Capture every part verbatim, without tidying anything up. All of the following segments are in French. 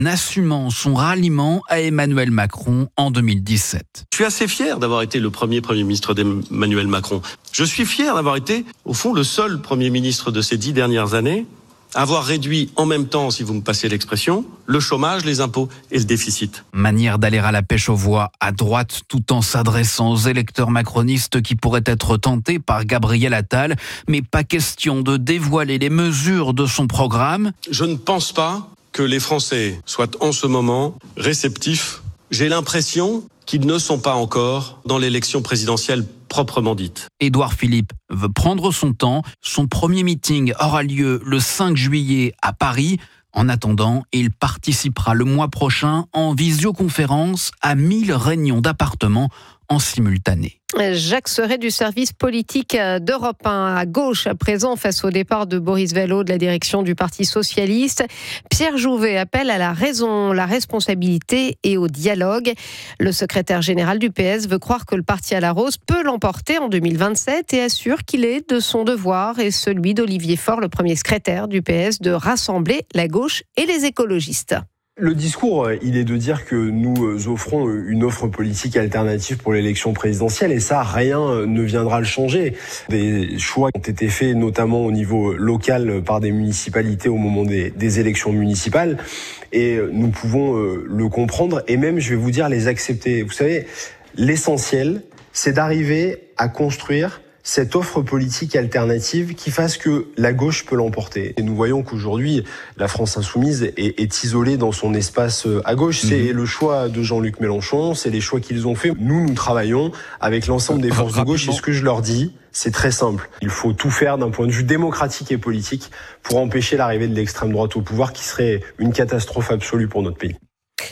assumant son ralliement à Emmanuel Macron en deux mille dix-sept. Je suis assez fier d'avoir été le premier Premier ministre d'Emmanuel Macron. Je suis fier d'avoir été, au fond, le seul Premier ministre de ces dix dernières années à avoir réduit en même temps, si vous me passez l'expression, le chômage, les impôts et le déficit. Manière d'aller à la pêche aux voix à droite tout en s'adressant aux électeurs macronistes qui pourraient être tentés par Gabriel Attal, mais pas question de dévoiler les mesures de son programme. Je ne pense pas que les Français soient en ce moment réceptifs. J'ai l'impression qu'ils ne sont pas encore dans l'élection présidentielle proprement dite. Édouard Philippe veut prendre son temps. Son premier meeting aura lieu le cinq juillet à Paris. En attendant, il participera le mois prochain en visioconférence à mille réunions d'appartements en simultané. Jacques Serret du service politique d'Europe un à gauche à présent face au départ de Boris Vallaud de la direction du Parti socialiste. Pierre Jouvet appelle à la raison, la responsabilité et au dialogue. Le secrétaire général du P S veut croire que le parti à la rose peut l'emporter en deux mille vingt-sept et assure qu'il est de son devoir et celui d'Olivier Faure, le premier secrétaire du P S, de rassembler la gauche et les écologistes. Le discours, il est de dire que nous offrons une offre politique alternative pour l'élection présidentielle et ça, rien ne viendra le changer. Des choix ont été faits notamment au niveau local par des municipalités au moment des, des élections municipales et nous pouvons le comprendre et même, je vais vous dire, les accepter. Vous savez, l'essentiel, c'est d'arriver à construire cette offre politique alternative qui fasse que la gauche peut l'emporter. Et nous voyons qu'aujourd'hui, la France insoumise est, est isolée dans son espace à gauche. C'est mmh. le choix de Jean-Luc Mélenchon, c'est les choix qu'ils ont faits. Nous, nous travaillons avec l'ensemble des forces de gauche et ce que je leur dis, c'est très simple. Il faut tout faire d'un point de vue démocratique et politique pour empêcher l'arrivée de l'extrême droite au pouvoir qui serait une catastrophe absolue pour notre pays.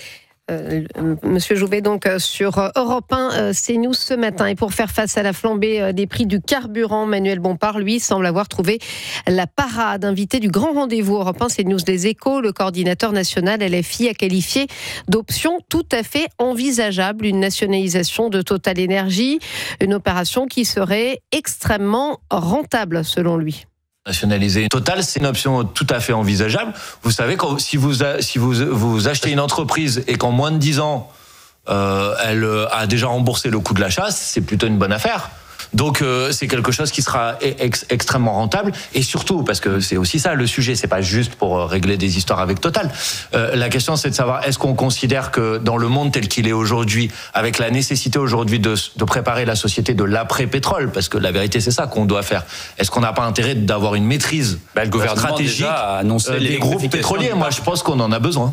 Euh, Monsieur Jouvet, donc sur Europe un, CNews ce matin. Et pour faire face à la flambée des prix du carburant, Manuel Bompard, lui, semble avoir trouvé la parade. Invité du grand rendez-vous Europe un, CNews Les Échos, le coordinateur national L F I a qualifié d'option tout à fait envisageable une nationalisation de Total Énergie, une opération qui serait extrêmement rentable selon lui. Nationaliser Total, c'est une option tout à fait envisageable. Vous savez, quand, si, vous, si vous, vous achetez une entreprise et qu'en moins de dix ans, euh, elle a déjà remboursé le coût de l'achat, c'est plutôt une bonne affaire. Donc euh, c'est quelque chose qui sera ex- extrêmement rentable et surtout parce que c'est aussi ça le sujet, c'est pas juste pour régler des histoires avec Total. Euh, la question c'est de savoir est-ce qu'on considère que dans le monde tel qu'il est aujourd'hui, avec la nécessité aujourd'hui de, de préparer la société de l'après-pétrole, parce que la vérité c'est ça qu'on doit faire. Est-ce qu'on n'a pas intérêt d'avoir une maîtrise bah, le gouvernement stratégique déjà a annoncé euh, des groupes pétroliers? Moi je pense qu'on en a besoin.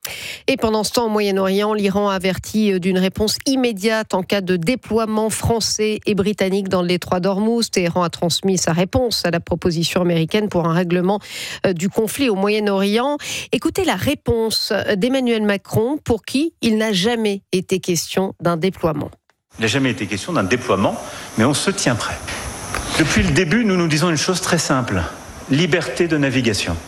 Et pendant ce temps, au Moyen-Orient, l'Iran avertit d'une réponse immédiate en cas de déploiement français et britannique dans le détroit d'Ormuz. Téhéran a transmis sa réponse à la proposition américaine pour un règlement du conflit au Moyen-Orient. Écoutez la réponse d'Emmanuel Macron, pour qui il n'a jamais été question d'un déploiement. Il n'a jamais été question d'un déploiement, mais on se tient prêt. Depuis le début, nous nous disons une chose très simple. Liberté de navigation.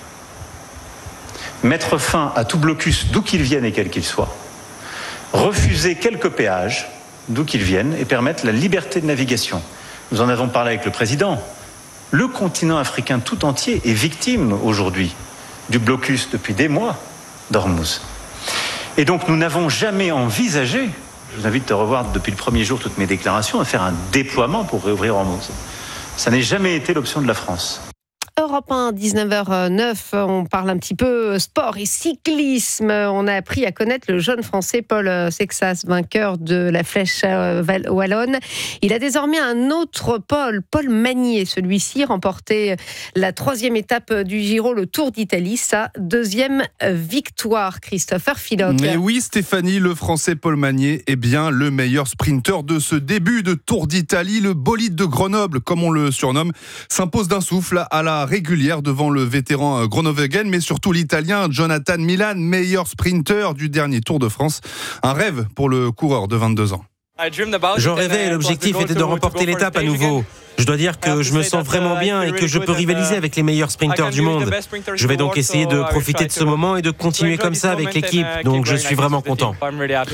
Mettre fin à tout blocus d'où qu'il vienne et quel qu'il soit, refuser quelques péages d'où qu'ils viennent et permettre la liberté de navigation. Nous en avons parlé avec le président. Le continent africain tout entier est victime aujourd'hui du blocus depuis des mois d'Ormuz. Et donc nous n'avons jamais envisagé, je vous invite à revoir depuis le premier jour toutes mes déclarations, à faire un déploiement pour réouvrir Ormuz. Ça n'a jamais été l'option de la France. Europe un, dix-neuf heures neuf, on parle un petit peu sport et cyclisme. On a appris à connaître le jeune Français Paul Sexas, vainqueur de la Flèche Wallonne. Il a désormais un autre Paul, Paul Magnier. Celui-ci remportait la troisième étape du Giro, le Tour d'Italie, sa deuxième victoire. Christopher Philoc. Mais oui, Stéphanie, le Français Paul Magnier est bien le meilleur sprinter de ce début de Tour d'Italie. Le bolide de Grenoble, comme on le surnomme, s'impose d'un souffle à la régulière devant le vétéran Groenewegen, mais surtout l'Italien Jonathan Milan, meilleur sprinter du dernier Tour de France. Un rêve pour le coureur de vingt-deux ans. J'en rêvais et l'objectif était de remporter l'étape à nouveau. Je dois dire que je me sens vraiment bien et que je peux rivaliser avec les meilleurs sprinteurs du monde. Je vais donc essayer de profiter de ce moment et de continuer comme ça avec l'équipe, donc je suis vraiment content.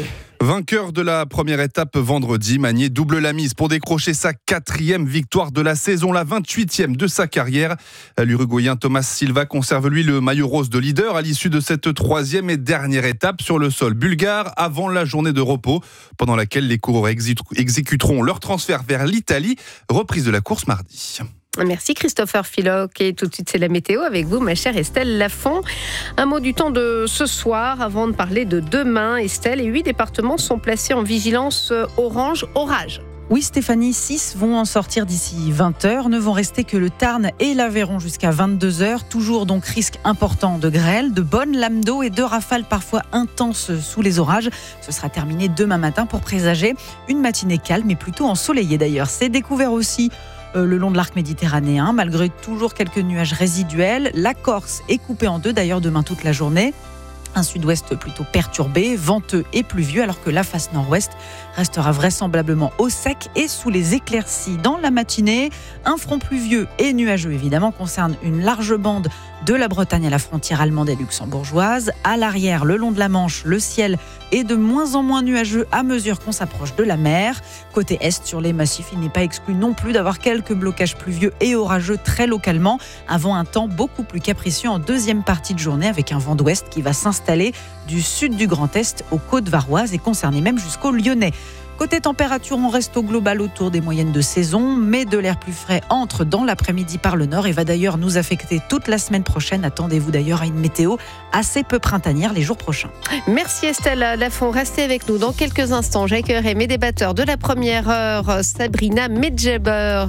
Vainqueur de la première étape vendredi, Magnier double la mise pour décrocher sa quatrième victoire de la saison, la vingt-huitième de sa carrière. L'Uruguayen Thomas Silva conserve lui le maillot rose de leader à l'issue de cette troisième et dernière étape sur le sol bulgare avant la journée de repos, pendant laquelle les coureurs exécuteront leur transfert vers l'Italie. Reprise de la course mardi. Merci Christopher Philoc. Et tout de suite, c'est la météo avec vous, ma chère Estelle Lafont. Un mot du temps de ce soir avant de parler de demain. Estelle, et huit départements sont placés en vigilance orange orage. Oui Stéphanie, six vont en sortir d'ici vingt heures. Ne vont rester que le Tarn et l'Aveyron jusqu'à vingt-deux heures. Toujours donc risque important de grêle, de bonnes lames d'eau et de rafales parfois intenses sous les orages. Ce sera terminé demain matin pour présager une matinée calme et plutôt ensoleillée d'ailleurs. C'est découvert aussi le long de l'arc méditerranéen, malgré toujours quelques nuages résiduels. La Corse est coupée en deux d'ailleurs demain toute la journée. Un sud-ouest plutôt perturbé, venteux et pluvieux, alors que la face nord-ouest restera vraisemblablement au sec et sous les éclaircies. Dans la matinée, un front pluvieux et nuageux évidemment concerne une large bande de la Bretagne à la frontière allemande et luxembourgeoise. À l'arrière, le long de la Manche, le ciel est de moins en moins nuageux à mesure qu'on s'approche de la mer. Côté est, sur les massifs, il n'est pas exclu non plus d'avoir quelques blocages pluvieux et orageux très localement, avant un temps beaucoup plus capricieux en deuxième partie de journée avec un vent d'ouest qui va s'installer du sud du Grand Est aux côtes varoises et concerner même jusqu'au Lyonnais. Côté température, on reste au global autour des moyennes de saison, mais de l'air plus frais entre dans l'après-midi par le nord et va d'ailleurs nous affecter toute la semaine prochaine. Attendez-vous d'ailleurs à une météo assez peu printanière les jours prochains. Merci Estelle Lafont, restez avec nous. Dans quelques instants, j'accueillerai mes débatteurs de la première heure, Sabrina Medjeber,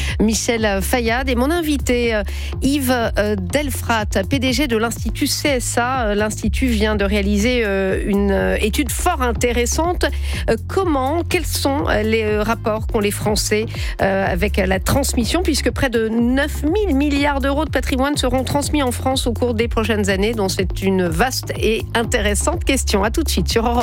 Michel Fayad et mon invité Yves Delfrat, P D G de l'Institut C S A. L'Institut vient de réaliser une étude fort intéressante. Comment Quels sont les rapports qu'ont les Français avec la transmission, puisque près de neuf mille milliards d'euros de patrimoine seront transmis en France au cours des prochaines années, donc c'est une vaste et intéressante question. À tout de suite sur Europe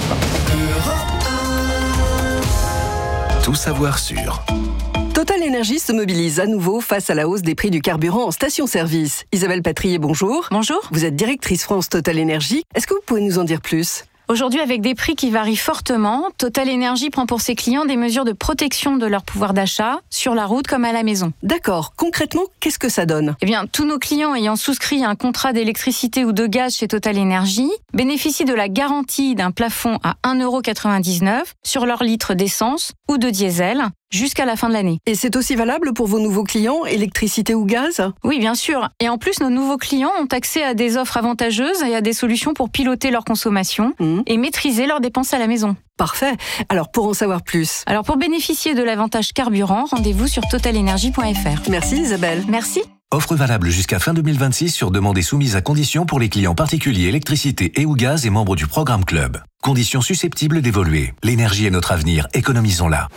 un. Tout savoir sur Total Énergie se mobilise à nouveau face à la hausse des prix du carburant en station-service. Isabelle Patrier, bonjour. Bonjour. Vous êtes directrice France Total Énergie. Est-ce que vous pouvez nous en dire plus ? Aujourd'hui, avec des prix qui varient fortement, Total Énergie prend pour ses clients des mesures de protection de leur pouvoir d'achat, sur la route comme à la maison. D'accord. Concrètement, qu'est-ce que ça donne ? Eh bien, tous nos clients ayant souscrit un contrat d'électricité ou de gaz chez Total Énergie bénéficient de la garantie d'un plafond à un euro quatre-vingt-dix-neuf sur leur litre d'essence ou de diesel jusqu'à la fin de l'année. Et c'est aussi valable pour vos nouveaux clients, électricité ou gaz ? Oui, bien sûr. Et en plus, nos nouveaux clients ont accès à des offres avantageuses et à des solutions pour piloter leur consommation mmh. et maîtriser leurs dépenses à la maison. Parfait. Alors, pour en savoir plus. Alors, pour bénéficier de l'avantage carburant, rendez-vous sur total énergie point f r. Merci Isabelle. Merci. Offre valable jusqu'à fin deux mille vingt-six sur demande et soumise à conditions pour les clients particuliers électricité et ou gaz et membres du programme Club. Conditions susceptibles d'évoluer. L'énergie est notre avenir, économisons-la.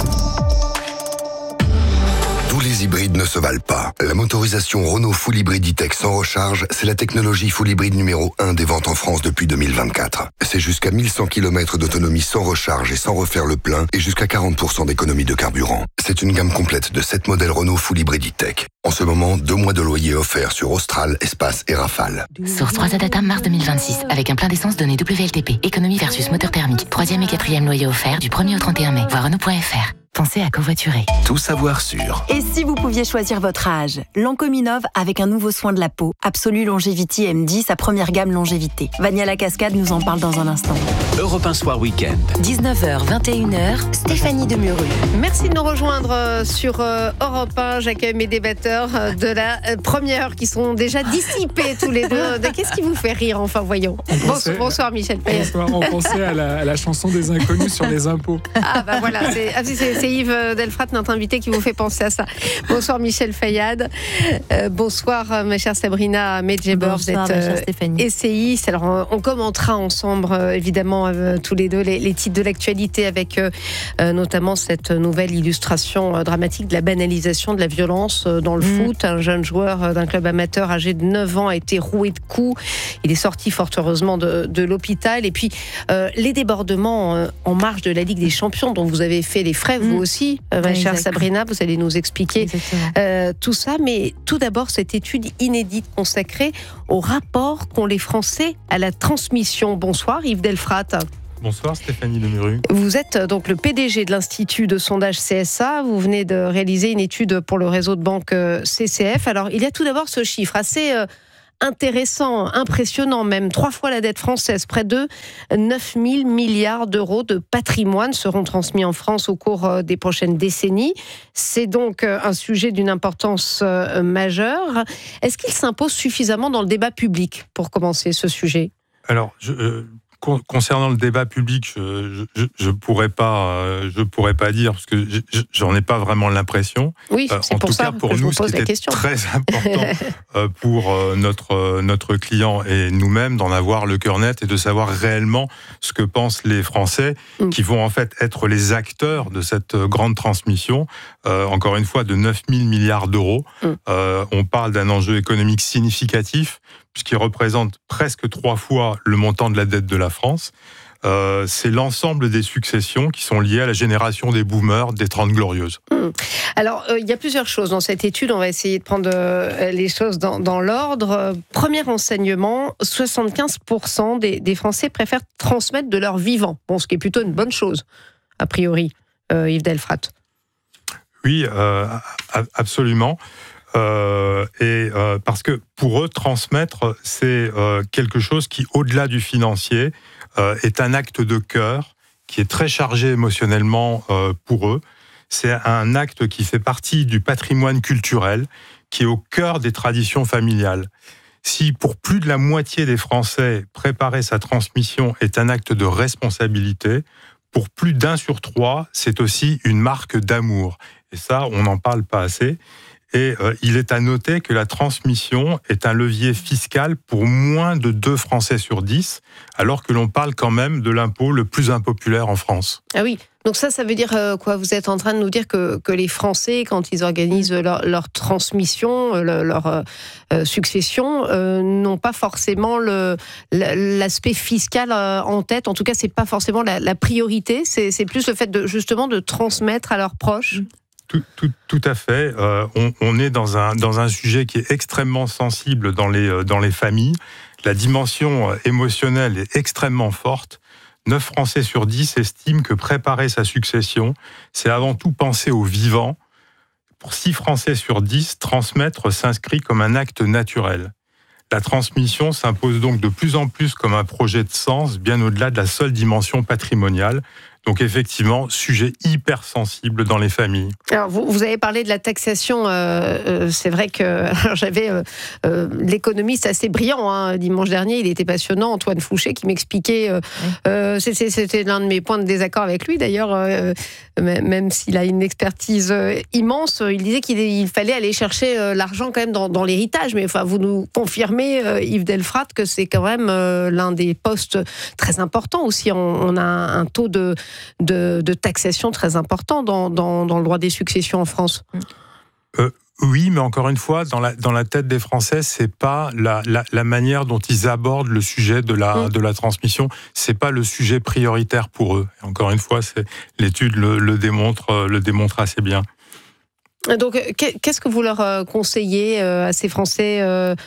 Tous les hybrides ne se valent pas. La motorisation Renault Full Hybrid E-Tech sans recharge, c'est la technologie full hybride numéro un des ventes en France depuis deux mille vingt-quatre. C'est jusqu'à mille cent kilomètres d'autonomie sans recharge et sans refaire le plein et jusqu'à quarante pour cent d'économie de carburant. C'est une gamme complète de sept modèles Renault Full Hybrid E-Tech. En ce moment, deux mois de loyer offerts sur Austral, Espace et Rafale. Source trois A Data mars deux mille vingt-six, avec un plein d'essence donné W L T P. Économie versus moteur thermique. Troisième et quatrième loyer offert du premier au trente et un mai. Voir Renault point f r. Pensez à covoiturer. Tout savoir sur. Et si vous pouviez choisir votre âge ? Lancominov avec un nouveau soin de la peau. Absolu Longevity M D, sa première gamme longévité. Vania La Cascade nous en parle dans un instant. Europe un soir week-end. dix-neuf heures, vingt et une heures, Stéphanie Demurru. Merci de nous rejoindre sur Europe un. J'accueille mes débatteurs de la première qui sont déjà dissipés tous les deux. Qu'est-ce qui vous fait rire, enfin, voyons. Bonsoir, bonsoir Michel Payet. Bonsoir, on pensait à la, à la chanson des inconnus sur les impôts. Ah bah voilà, c'est... Ah, c'est... C'est Yves Delfrat, notre invité, qui vous fait penser à ça. Bonsoir Michel Fayad. Euh, bonsoir ma chère Sabrina Medjeber. Vous êtes euh, essayiste. Alors on, on commentera ensemble euh, évidemment euh, tous les deux les, les titres de l'actualité avec euh, euh, notamment cette nouvelle illustration euh, dramatique de la banalisation de la violence euh, dans le mmh. foot. Un jeune joueur euh, d'un club amateur âgé de neuf ans a été roué de coups. Il est sorti fort heureusement de, de l'hôpital. Et puis euh, les débordements euh, en marge de la Ligue des Champions dont vous avez fait les frais, mmh. vous aussi, euh, ma oui, chère exactement. Sabrina, vous allez nous expliquer euh, tout ça. Mais tout d'abord, cette étude inédite consacrée au rapport qu'ont les Français à la transmission. Bonsoir Yves Delfrat. Bonsoir Stéphanie Lemuru. Vous êtes donc le P D G de l'Institut de sondage C S A. Vous venez de réaliser une étude pour le réseau de banques C C F. Alors, il y a tout d'abord ce chiffre assez euh, intéressant, impressionnant même. Trois fois la dette française, près de neuf mille milliards d'euros de patrimoine seront transmis en France au cours des prochaines décennies. C'est donc un sujet d'une importance euh, majeure. Est-ce qu'il s'impose suffisamment dans le débat public pour commencer ce sujet ? Alors, je... Euh... Concernant le débat public, je je, je pourrais pas euh, je pourrais pas dire parce que je, j'en ai pas vraiment l'impression. Oui, c'est euh, en pour tout ça cas pour que je nous, vous pose ce qui la était question. Très important euh, pour euh, notre notre client et nous-mêmes d'en avoir le cœur net et de savoir réellement ce que pensent les Français mm. qui vont en fait être les acteurs de cette grande transmission. Euh, encore une fois, de neuf mille milliards d'euros. Mm. Euh, on parle d'un enjeu économique significatif, puisqu'il représente presque trois fois le montant de la dette de la France. Euh, c'est l'ensemble des successions qui sont liées à la génération des boomers des Trente Glorieuses. Mmh. Alors, euh, il y a plusieurs choses dans cette étude. On va essayer de prendre euh, les choses dans, dans l'ordre. Euh, premier renseignement, soixante-quinze pour cent des, des Français préfèrent transmettre de leur vivant. Bon, ce qui est plutôt une bonne chose, a priori, euh, Yves Delfrat. Oui, euh, absolument. Euh, et euh, parce que pour eux, transmettre, c'est euh, quelque chose qui, au-delà du financier, euh, est un acte de cœur qui est très chargé émotionnellement euh, pour eux. C'est un acte qui fait partie du patrimoine culturel, qui est au cœur des traditions familiales. Si pour plus de la moitié des Français, préparer sa transmission est un acte de responsabilité, pour plus d'un sur trois, c'est aussi une marque d'amour. Et ça, on n'en parle pas assez. Et euh, il est à noter que la transmission est un levier fiscal pour moins de deux Français sur dix, alors que l'on parle quand même de l'impôt le plus impopulaire en France. Ah oui, donc ça, ça veut dire euh, quoi ? Vous êtes en train de nous dire que, que les Français, quand ils organisent leur, leur transmission, leur, leur euh, succession, euh, n'ont pas forcément le, l'aspect fiscal euh, en tête. En tout cas, c'est pas forcément la, la priorité. C'est, c'est plus le fait de, justement de transmettre à leurs proches. Tout, tout, tout à fait. Euh, on, on est dans un, dans un sujet qui est extrêmement sensible dans les, dans les familles. La dimension émotionnelle est extrêmement forte. neuf Français sur dix estiment que préparer sa succession, c'est avant tout penser au vivant. Pour six Français sur dix, transmettre s'inscrit comme un acte naturel. La transmission s'impose donc de plus en plus comme un projet de sens, bien au-delà de la seule dimension patrimoniale. Donc effectivement, sujet hyper sensible dans les familles. Alors vous, vous avez parlé de la taxation. Euh, euh, c'est vrai que alors j'avais euh, euh, l'économiste assez brillant hein, dimanche dernier. Il était passionnant, Antoine Fouché, qui m'expliquait. Euh, euh, c'était, c'était l'un de mes points de désaccord avec lui d'ailleurs. Euh, même s'il a une expertise immense, il disait qu'il il fallait aller chercher l'argent quand même dans, dans l'héritage. Mais enfin, vous nous confirmez, euh, Yves Delfrat, que c'est quand même euh, l'un des postes très importants aussi. On, on a un taux de De, de taxation très important dans, dans, dans le droit des successions en France. Euh, oui, mais encore une fois, dans la, dans la tête des Français, c'est pas la, la, la manière dont ils abordent le sujet de la, mmh. de la transmission, c'est pas le sujet prioritaire pour eux. Et encore une fois, c'est, l'étude le, le, démontre, le démontre assez bien. Donc, qu'est-ce que vous leur conseillez à ces Français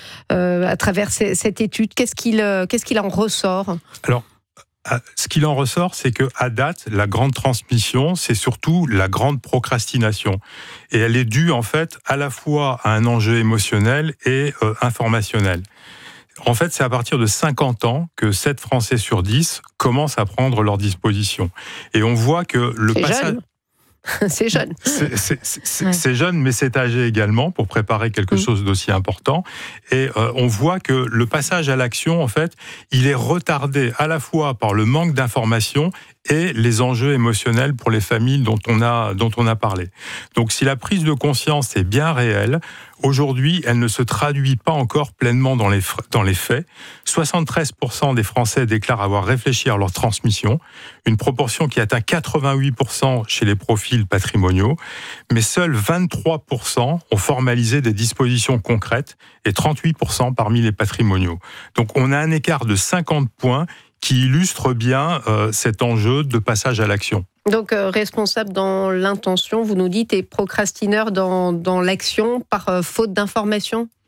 à travers cette étude ? Qu'est-ce qu'il, qu'est-ce qu'il en ressort ? Alors, ce qu'il en ressort, c'est que à date, la grande transmission, c'est surtout la grande procrastination. Et elle est due, en fait, à la fois à un enjeu émotionnel et euh, informationnel. En fait, c'est à partir de cinquante ans que sept Français sur dix commencent à prendre leurs dispositions. Et on voit que le c'est passage... Jeune. C'est jeune. C'est, c'est, c'est, ouais. c'est jeune, mais c'est âgé également pour préparer quelque mmh. chose d'aussi important. Et euh, on voit que le passage à l'action, en fait, il est retardé à la fois par le manque d'information et les enjeux émotionnels pour les familles dont on a, dont on a parlé. Donc, si la prise de conscience est bien réelle, aujourd'hui, elle ne se traduit pas encore pleinement dans les, dans les faits. soixante-treize pour cent des Français déclarent avoir réfléchi à leur transmission, une proportion qui atteint quatre-vingt-huit pour cent chez les profils patrimoniaux, mais seuls vingt-trois pour cent ont formalisé des dispositions concrètes et trente-huit pour cent parmi les patrimoniaux. Donc, on a un écart de cinquante points qui illustre bien euh, cet enjeu de passage à l'action. Donc, euh, responsable dans l'intention, vous nous dites, et procrastineur dans, dans l'action par euh, faute d'information ?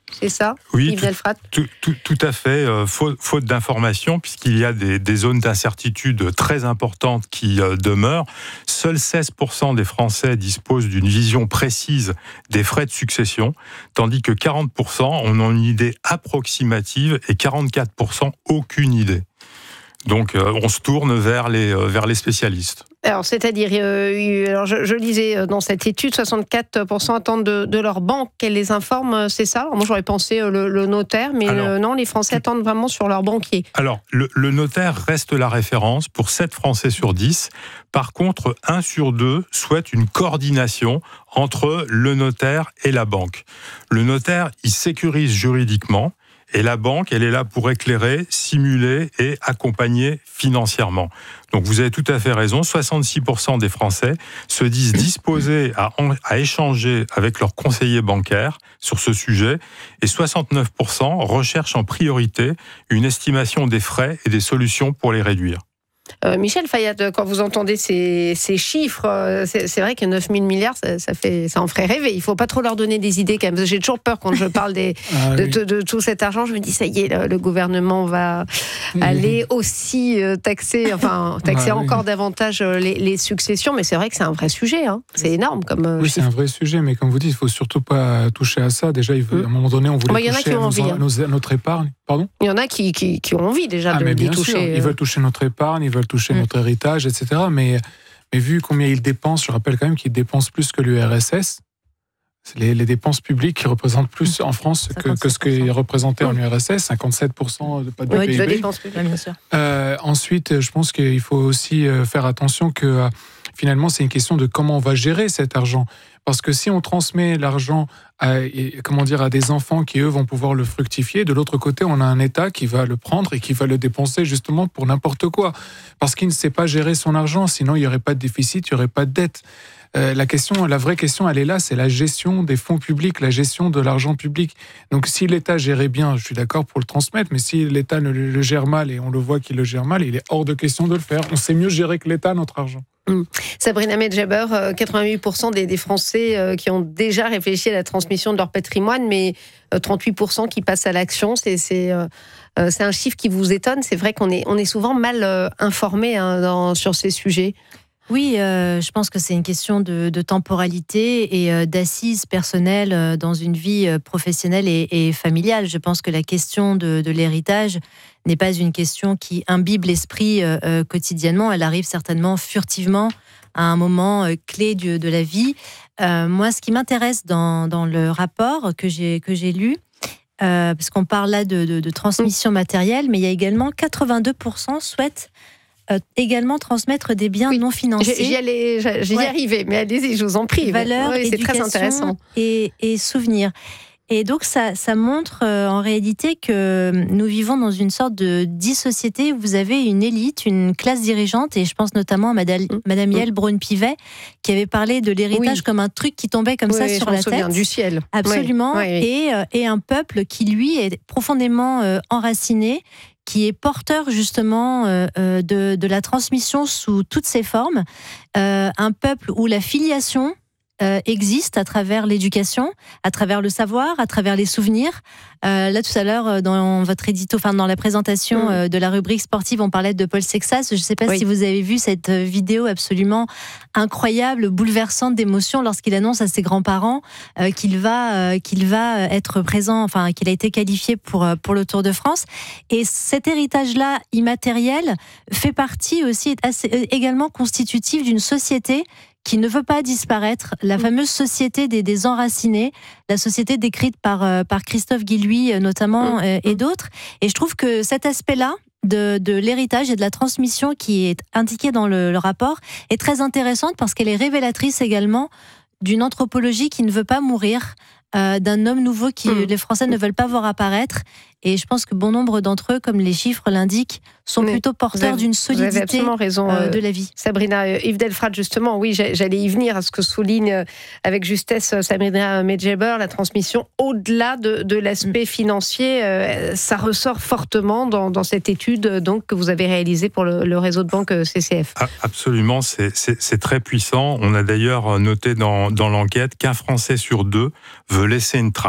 C'est ça, oui, Yves Delfrat ? tout, tout, tout à fait. Euh, faute, faute d'informations, puisqu'il y a des, des zones d'incertitude très importantes qui euh, demeurent. Seuls seize pour cent des Français disposent d'une vision précise des frais de succession, tandis que quarante pour cent en ont une idée approximative et quarante-quatre pour cent aucune idée. Donc euh, on se tourne vers les, euh, vers les spécialistes. Alors, c'est-à-dire, euh, alors je, je lisais dans cette étude, soixante-quatre pour cent attendent de, de leur banque qu'elle les informe, c'est ça ? Alors, moi, j'aurais pensé le, le notaire, mais alors, euh, non, les Français tu... attendent vraiment sur leur banquier. Alors, le, le notaire reste la référence pour sept Français sur dix. Par contre, un sur deux souhaite une coordination entre le notaire et la banque. Le notaire, il sécurise juridiquement. Et la banque, elle est là pour éclairer, simuler et accompagner financièrement. Donc vous avez tout à fait raison, soixante-six pour cent des Français se disent disposés à, en, à échanger avec leurs conseillers bancaires sur ce sujet et soixante-neuf pour cent recherchent en priorité une estimation des frais et des solutions pour les réduire. Euh, Michel Fayad, quand vous entendez ces, ces chiffres, c'est, c'est vrai que neuf mille milliards, ça, ça, fait, ça en ferait rêver. Il ne faut pas trop leur donner des idées quand même. J'ai toujours peur quand je parle des, ah, de, oui. de, de tout cet argent. Je me dis, ça y est, le, le gouvernement va mmh. aller aussi taxer, enfin, taxer ah, encore oui. davantage les, les successions. Mais c'est vrai que c'est un vrai sujet. Hein. C'est énorme. Comme oui, chiffre. C'est un vrai sujet. Mais comme vous dites, il ne faut surtout pas toucher à ça. Déjà, il faut, mmh. à un moment donné, on voulait bah, toucher à, envie, nos, hein. nos, à notre épargne. Pardon ? Il y en a qui, qui, qui ont envie déjà ah, de les toucher. Sûr. Ils veulent toucher notre épargne, ils veulent toucher mmh. notre héritage, et cetera. Mais, mais vu combien ils dépensent, je rappelle quand même qu'ils dépensent plus que l'U R S S. C'est les, les dépenses publiques qui représentent plus en France que, que ce qui est représenté en U R S S, cinquante-sept pour cent de, pas de oui, P I B. De dépenses publiques, bien sûr. Euh, ensuite, je pense qu'il faut aussi faire attention que euh, finalement, c'est une question de comment on va gérer cet argent. Parce que si on transmet l'argent à, comment dire, à des enfants qui, eux, vont pouvoir le fructifier, de l'autre côté, on a un État qui va le prendre et qui va le dépenser justement pour n'importe quoi. Parce qu'il ne sait pas gérer son argent, sinon il n'y aurait pas de déficit, il n'y aurait pas de dette. Euh, la question, la vraie question, elle est là, c'est la gestion des fonds publics, la gestion de l'argent public. Donc si l'État gérait bien, je suis d'accord pour le transmettre, mais si l'État ne le, le gère mal, et on le voit qu'il le gère mal, il est hors de question de le faire. On sait mieux gérer que l'État notre argent. Mmh. Sabrina Medjeber, quatre-vingt-huit pour cent des, des Français qui ont déjà réfléchi à la transmission de leur patrimoine, mais trente-huit pour cent qui passent à l'action. C'est, c'est, euh, c'est un chiffre qui vous étonne. C'est vrai qu'on est, on est souvent mal euh, informé hein, dans, sur ces sujets. Oui, euh, je pense que c'est une question de, de temporalité et euh, d'assises personnelles euh, dans une vie euh, professionnelle et, et familiale. Je pense que la question de, de l'héritage n'est pas une question qui imbibe l'esprit euh, euh, quotidiennement. Elle arrive certainement furtivement à un moment euh, clé de, de la vie. Euh, moi, ce qui m'intéresse dans, dans le rapport que j'ai, que j'ai lu, euh, parce qu'on parle là de, de, de transmission matérielle, mais il y a également quatre-vingt-deux pour cent souhaitent Euh, également transmettre des biens oui. non financiers. J'y, allais, j'y ouais. arrivais, mais allez-y, je vous en prie. Valeurs, oui, c'est très intéressant. Et, et souvenirs. Et donc, ça, ça montre euh, en réalité que nous vivons dans une sorte de dissociété. Vous avez une élite, une classe dirigeante, et je pense notamment à Madame, mmh. Madame Yael Braun-Pivet, qui avait parlé de l'héritage oui. comme un truc qui tombait comme oui, ça sur la tête. Du ciel. Absolument. Oui. Oui, oui. Et, euh, et un peuple qui, lui, est profondément euh, enraciné, qui est porteur justement euh, de, de la transmission sous toutes ses formes, euh, un peuple où la filiation euh, existe à travers l'éducation, à travers le savoir, à travers les souvenirs. Euh, là, tout à l'heure, dans votre édito, enfin dans la présentation mmh. euh, de la rubrique sportive, on parlait de Paul Sexas. Je ne sais pas oui. si vous avez vu cette vidéo absolument incroyable, bouleversante d'émotion lorsqu'il annonce à ses grands-parents euh, qu'il va, euh, qu'il va être présent, enfin qu'il a été qualifié pour, pour le Tour de France. Et cet héritage-là, immatériel, fait partie aussi, assez, également constitutif d'une société qui ne veut pas disparaître, la fameuse société des, des enracinés, la société décrite par, euh, par Christophe Guilluy notamment euh, et d'autres. Et je trouve que cet aspect-là de, de l'héritage et de la transmission qui est indiqué dans le, le rapport est très intéressante parce qu'elle est révélatrice également d'une anthropologie qui ne veut pas mourir, euh, d'un homme nouveau que mmh. les Français ne veulent pas voir apparaître. Et je pense que bon nombre d'entre eux, comme les chiffres l'indiquent, sont Mais plutôt porteurs avez, d'une solidité raison, euh, de la vie. Sabrina, euh, Yves Delfrat, justement, oui, j'allais y venir à ce que souligne euh, avec justesse euh, Sabrina Medjeber, la transmission au-delà de, de l'aspect mmh. financier. Euh, ça ressort fortement dans, dans cette étude donc, que vous avez réalisée pour le, le réseau de banques C C F. Ah, absolument, c'est, c'est, c'est très puissant. On a d'ailleurs noté dans, dans l'enquête qu'un Français sur deux veut laisser une trace.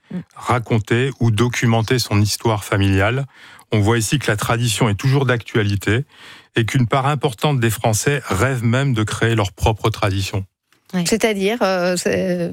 raconter ou documenter son histoire familiale. On voit ici que la tradition est toujours d'actualité et qu'une part importante des Français rêvent même de créer leur propre tradition. Oui. C'est-à-dire euh, c'est...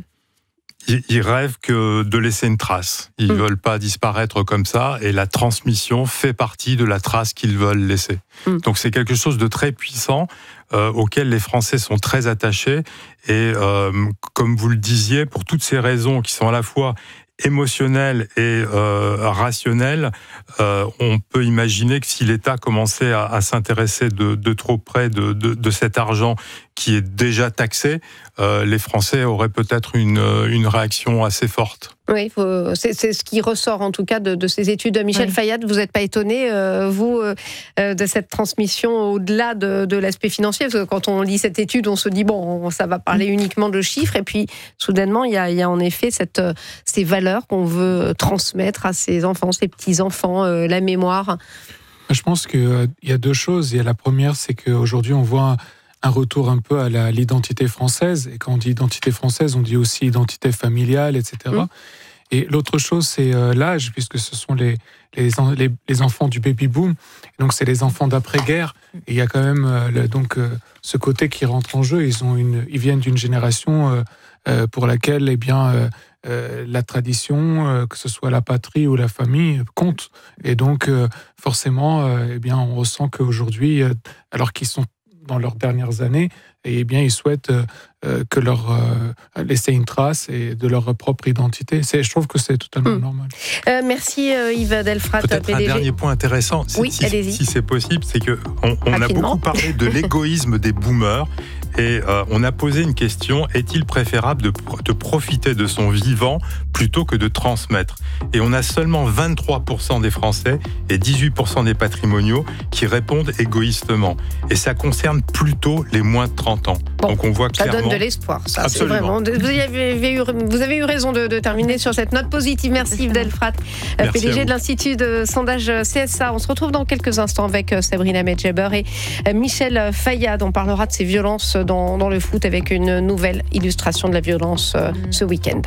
Ils rêvent que de laisser une trace. Ils ne mmh. veulent pas disparaître comme ça, et la transmission fait partie de la trace qu'ils veulent laisser. Mmh. Donc c'est quelque chose de très puissant euh, auquel les Français sont très attachés. Et euh, comme vous le disiez, pour toutes ces raisons qui sont à la fois émotionnel et euh, rationnel, euh, on peut imaginer que si l'État commençait à, à s'intéresser de, de trop près de, de, de cet argent qui est déjà taxé, euh, les Français auraient peut-être une, une réaction assez forte. Oui, faut, c'est, c'est ce qui ressort en tout cas de, de ces études. Michel oui. Fayad, vous n'êtes pas étonné, euh, vous, euh, de cette transmission au-delà de, de l'aspect financier? Parce que quand on lit cette étude, on se dit, bon, ça va parler uniquement de chiffres. Et puis, soudainement, il y a, il y a en effet cette, ces valeurs qu'on veut transmettre à ses enfants, ses petits-enfants, euh, la mémoire. Je pense qu'il euh, y a deux choses. Il y a la première, c'est qu'aujourd'hui, on voit un retour un peu à, la, à l'identité française. Et quand on dit identité française, on dit aussi identité familiale, et cetera. Mmh. Et l'autre chose, c'est euh, l'âge, puisque ce sont les, les, les, les enfants du baby-boom. Donc, c'est les enfants d'après-guerre. Et il y a quand même euh, le, donc, euh, ce côté qui rentre en jeu. Ils, ont une, ils viennent d'une génération euh, euh, pour laquelle eh bien, euh, euh, la tradition, euh, que ce soit la patrie ou la famille, compte. Et donc, euh, forcément, euh, eh bien, on ressent qu'aujourd'hui, euh, alors qu'ils sont dans leurs dernières années, et eh bien, ils souhaitent euh, que leur euh, laisser une trace et de leur propre identité. C'est, je trouve que c'est totalement mmh. normal. Euh, merci euh, Yves Delfrat, Peut-être P D G. Un dernier point intéressant, oui, si, allez-y. si c'est possible, c'est que on, on a beaucoup parlé de l'égoïsme des boomers. Et euh, on a posé une question, est-il préférable de, de profiter de son vivant plutôt que de transmettre? Et on a seulement vingt-trois pour cent des Français et dix-huit pour cent des patrimoniaux qui répondent égoïstement. Et ça concerne plutôt les moins de trente ans. Bon, donc on voit ça clairement... donne de l'espoir. Ça, Absolument. C'est vraiment... vous, avez eu, vous avez eu raison de, de terminer sur cette note positive. Merci Yves Delfrat, P D G de l'Institut de sondage C S A. On se retrouve dans quelques instants avec Sabrina Medjeber et Michel Fayad. On parlera de ces violences Dans, dans le foot avec une nouvelle illustration de la violence euh, mmh. ce week-end.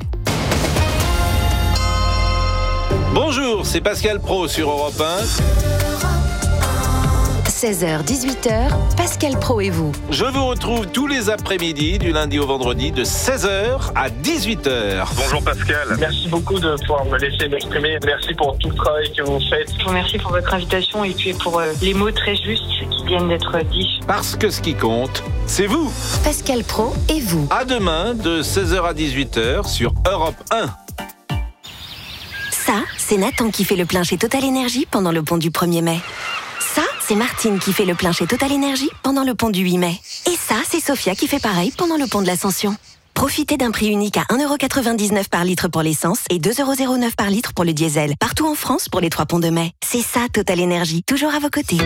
Bonjour, c'est Pascal Pro sur Europe un. seize heures dix-huit heures, Pascal Pro et vous. Je vous retrouve tous les après-midi du lundi au vendredi de seize heures à dix-huit heures. Bonjour Pascal. Merci beaucoup de pouvoir me laisser m'exprimer. Merci pour tout le travail que vous faites. Je vous remercie pour votre invitation et puis pour euh, les mots très justes qui viennent d'être dits. Parce que ce qui compte, c'est vous. Pascal Pro et vous. À demain de seize heures à dix-huit heures sur Europe un. Ça, c'est Nathan qui fait le plein chez Total Énergie pendant le pont du premier mai. Ça, c'est Martine qui fait le plein chez Total Énergie pendant le pont du huit mai. Et ça, c'est Sophia qui fait pareil pendant le pont de l'Ascension. Profitez d'un prix unique à un euro quatre-vingt-dix-neuf par litre pour l'essence et deux euros zéro neuf par litre pour le diesel. Partout en France pour les trois ponts de mai. C'est ça, Total Énergie, toujours à vos côtés.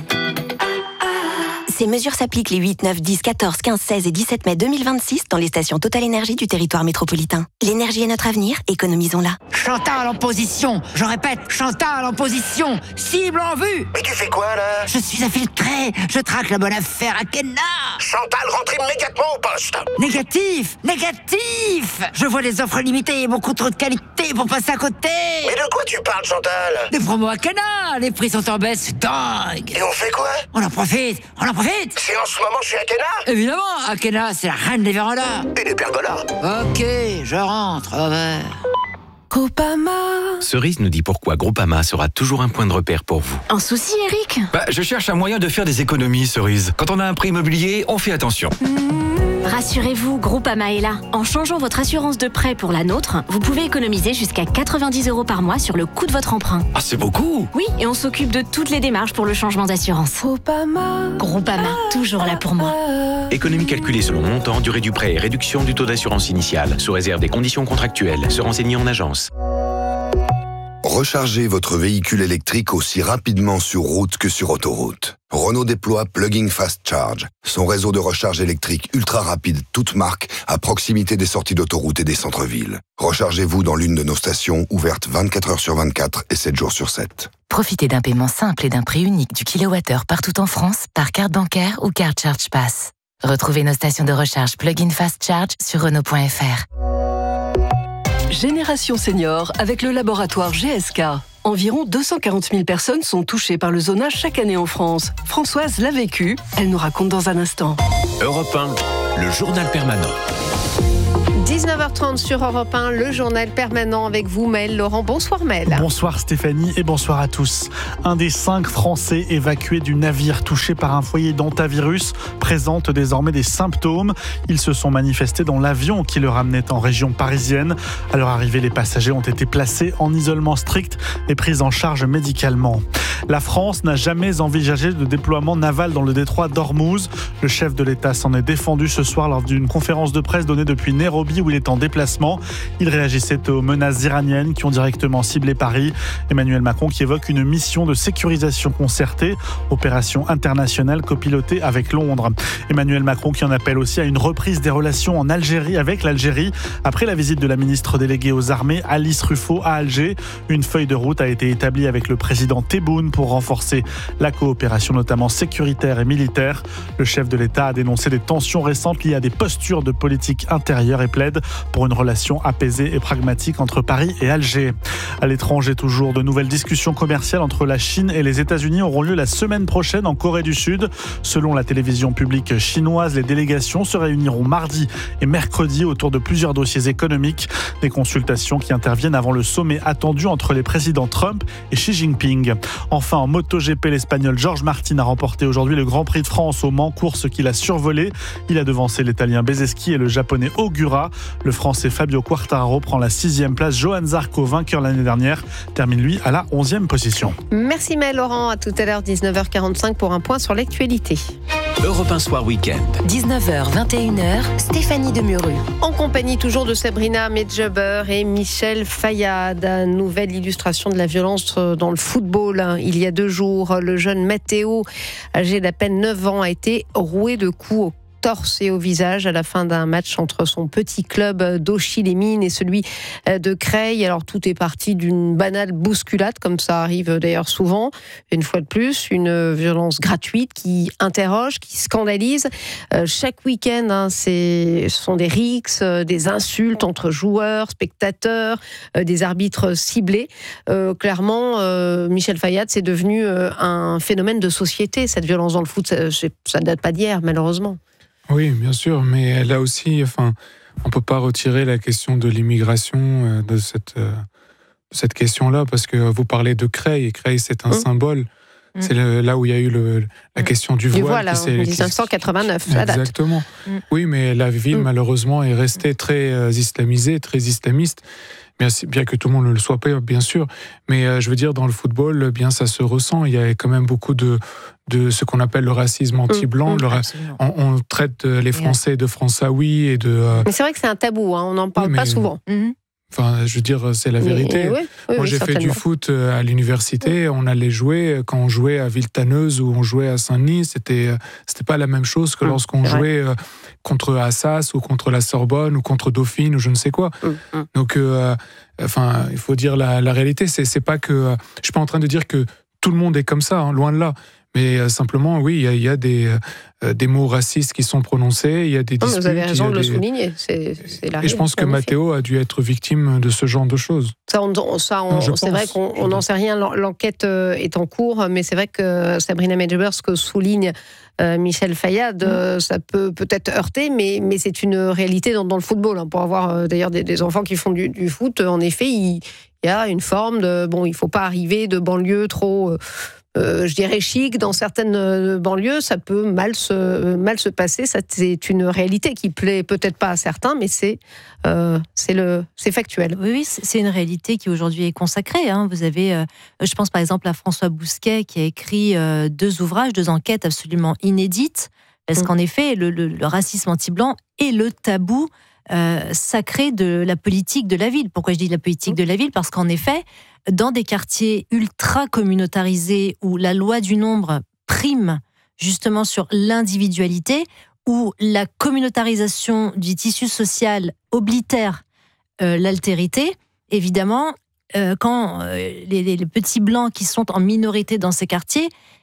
Ces mesures s'appliquent les huit, neuf, dix, quatorze, quinze, seize et dix-sept mai deux mille vingt-six dans les stations Total Énergie du territoire métropolitain. L'énergie est notre avenir, économisons-la. Chantal en position, je répète, Chantal en position, cible en vue. Mais tu fais quoi là? Je suis infiltré, je traque la bonne affaire à Kenna. Chantal, rentre immédiatement au poste. Négatif, négatif. Je vois des offres limitées et beaucoup trop de qualité pour passer à côté. Mais de quoi tu parles, Chantal? Des promos à Kenna, les prix sont en baisse, c'est dingue. Et on fait quoi? On en profite, on en profite. C'est en ce moment chez Akena? Évidemment, Akena, c'est la reine des vérandas. Et des pergolas. Ok, je rentre, over. Groupama. Cerise nous dit pourquoi Groupama sera toujours un point de repère pour vous. Un souci, Eric? Bah, je cherche un moyen de faire des économies, Cerise. Quand on a un prêt immobilier, on fait attention. Rassurez-vous, Groupama est là. En changeant votre assurance de prêt pour la nôtre, vous pouvez économiser jusqu'à quatre-vingt-dix euros par mois sur le coût de votre emprunt. Ah, c'est beaucoup! Oui, et on s'occupe de toutes les démarches pour le changement d'assurance. Groupama. Groupama, toujours là pour moi. Économie calculée selon montant, durée du prêt et réduction du taux d'assurance initiale, sous réserve des conditions contractuelles. Se renseigner en agence. Rechargez votre véhicule électrique aussi rapidement sur route que sur autoroute. Renault déploie Plug-in Fast Charge, son réseau de recharge électrique ultra rapide, toute marque, à proximité des sorties d'autoroute et des centres-villes. Rechargez-vous dans l'une de nos stations, ouvertes vingt-quatre heures sur vingt-quatre et sept jours sur sept. Profitez d'un paiement simple et d'un prix unique du kilowattheure partout en France, par carte bancaire ou carte Charge Pass. Retrouvez nos stations de recharge Plug-in Fast Charge sur Renault point F R. Génération Senior avec le laboratoire G S K. Environ deux cent quarante mille personnes sont touchées par le zonage chaque année en France. Françoise l'a vécu, elle nous raconte dans un instant. Europe un, le journal permanent. dix-neuf heures trente sur Europe un, le journal permanent avec vous, Maël Laurent. Bonsoir Maël. Bonsoir Stéphanie et bonsoir à tous. Un des cinq Français évacués du navire touché par un foyer d'hantavirus présente désormais des symptômes. Ils se sont manifestés dans l'avion qui le ramenait en région parisienne. À leur arrivée, les passagers ont été placés en isolement strict et pris en charge médicalement. La France n'a jamais envisagé de déploiement naval dans le détroit d'Ormuz. Le chef de l'État s'en est défendu ce soir lors d'une conférence de presse donnée depuis Nairobi où il est en déplacement. Il réagissait aux menaces iraniennes qui ont directement ciblé Paris. Emmanuel Macron qui évoque une mission de sécurisation concertée, opération internationale copilotée avec Londres. Emmanuel Macron qui en appelle aussi à une reprise des relations en Algérie avec l'Algérie après la visite de la ministre déléguée aux armées Alice Ruffo à Alger. Une feuille de route a été établie avec le président Tebboune pour renforcer la coopération notamment sécuritaire et militaire. Le chef de l'État a dénoncé des tensions récentes liées à des postures de politique intérieure et plaide pour une relation apaisée et pragmatique entre Paris et Alger. À l'étranger toujours, de nouvelles discussions commerciales entre la Chine et les États-Unis auront lieu la semaine prochaine en Corée du Sud. Selon la télévision publique chinoise, les délégations se réuniront mardi et mercredi autour de plusieurs dossiers économiques. Des consultations qui interviennent avant le sommet attendu entre les présidents Trump et Xi Jinping. Enfin, en MotoGP, l'Espagnol Jorge Martin a remporté aujourd'hui le Grand Prix de France au Mans, course qu'il a survolée. Il a devancé l'Italien Bezzecchi et le Japonais Ogura. Le Français Fabio Quartararo prend la sixième place. Johan Zarco, vainqueur l'année dernière, termine lui à la onzième position. Merci Maël Laurent. À tout à l'heure, dix-neuf heures quarante-cinq pour un point sur l'actualité. Europe un Soir Week-end. dix-neuf heures, vingt et une heures, Stéphanie Demuru. En compagnie toujours de Sabrina Medjeber et Michel Fayad. Nouvelle illustration de la violence dans le football. Il y a deux jours, le jeune Matteo, âgé d'à peine neuf ans, a été roué de coups au torse et au visage à la fin d'un match entre son petit club d'Auchy-les-Mines et celui de Creil. Alors tout est parti d'une banale bousculade, comme ça arrive d'ailleurs souvent. Une fois de plus, une violence gratuite qui interroge, qui scandalise. Euh, chaque week-end, hein, c'est, ce sont des rixes, euh, des insultes entre joueurs, spectateurs, euh, des arbitres ciblés. Euh, clairement, euh, Michel Fayad, c'est devenu euh, un phénomène de société, cette violence dans le foot. Ça ne date pas d'hier, malheureusement. Oui, bien sûr, mais là aussi, enfin, on ne peut pas retirer la question de l'immigration de cette, de cette question-là, parce que vous parlez de Creil, et Creil, c'est un mmh. symbole. Mmh. C'est le, là où il y a eu le, la question du voile. Du voile, qui, en dix-neuf cent quatre-vingt-neuf, ça date. Exactement. Mmh. Oui, mais la ville, mmh. malheureusement, est restée très euh, islamisée, très islamiste. Bien que tout le monde ne le soit pas, bien sûr. Mais euh, je veux dire, dans le football, bien ça se ressent. Il y a quand même beaucoup de, de ce qu'on appelle le racisme anti-blanc. Mmh, le ra- on, on traite les Français de Françaoui et de... Euh... Mais c'est vrai que c'est un tabou, hein, on n'en parle oui, pas souvent. Mmh. Enfin, je veux dire, c'est la vérité. Oui, oui, Moi, oui, j'ai fait du foot à l'université. On allait jouer quand on jouait à Villetaneuse ou on jouait à Saint-Denis. C'était, c'était pas la même chose que lorsqu'on mmh, jouait vrai. contre Assas ou contre la Sorbonne ou contre Dauphine ou je ne sais quoi. Mmh. Donc, euh, enfin, il faut dire la, la réalité. C'est, c'est pas que. Je suis pas en train de dire que tout le monde est comme ça, hein, loin de là. Mais euh, simplement, oui, il y a, y a des, euh, des mots racistes qui sont prononcés, il y a des disputes. Vous avez raison de des... le souligner, c'est, c'est la Et je pense que Matteo a dû être victime de ce genre de choses. Ça, on, ça on, non, c'est pense. vrai qu'on n'en sait rien, l'enquête est en cours, mais c'est vrai que Sabrina Medjeber, ce que souligne euh, Michel Fayad, mmh. ça peut peut-être heurter, mais, mais c'est une réalité dans, dans le football. Hein. Pour avoir euh, d'ailleurs des, des enfants qui font du, du foot, en effet, il, il y a une forme de... Bon, il ne faut pas arriver de banlieue trop... Euh, Euh, je dirais chic, dans certaines banlieues, ça peut mal se, mal se passer. Ça, c'est une réalité qui plaît peut-être pas à certains, mais c'est, euh, c'est, le, c'est factuel. Oui, oui, c'est une réalité qui aujourd'hui est consacrée. Hein. Vous avez, euh, je pense par exemple à François Bousquet qui a écrit euh, deux ouvrages, deux enquêtes absolument inédites, parce mmh. qu'en effet, le, le, le racisme anti-blanc est le tabou euh, sacré de la politique de la ville. Pourquoi je dis la politique mmh. de la ville ? Parce qu'en effet, dans des quartiers ultra communautarisés où la loi du nombre prime justement sur l'individualité, où la communautarisation du tissu social oblitère euh, l'altérité, évidemment, euh, quand euh, les, les petits blancs qui sont en minorité dans ces quartiers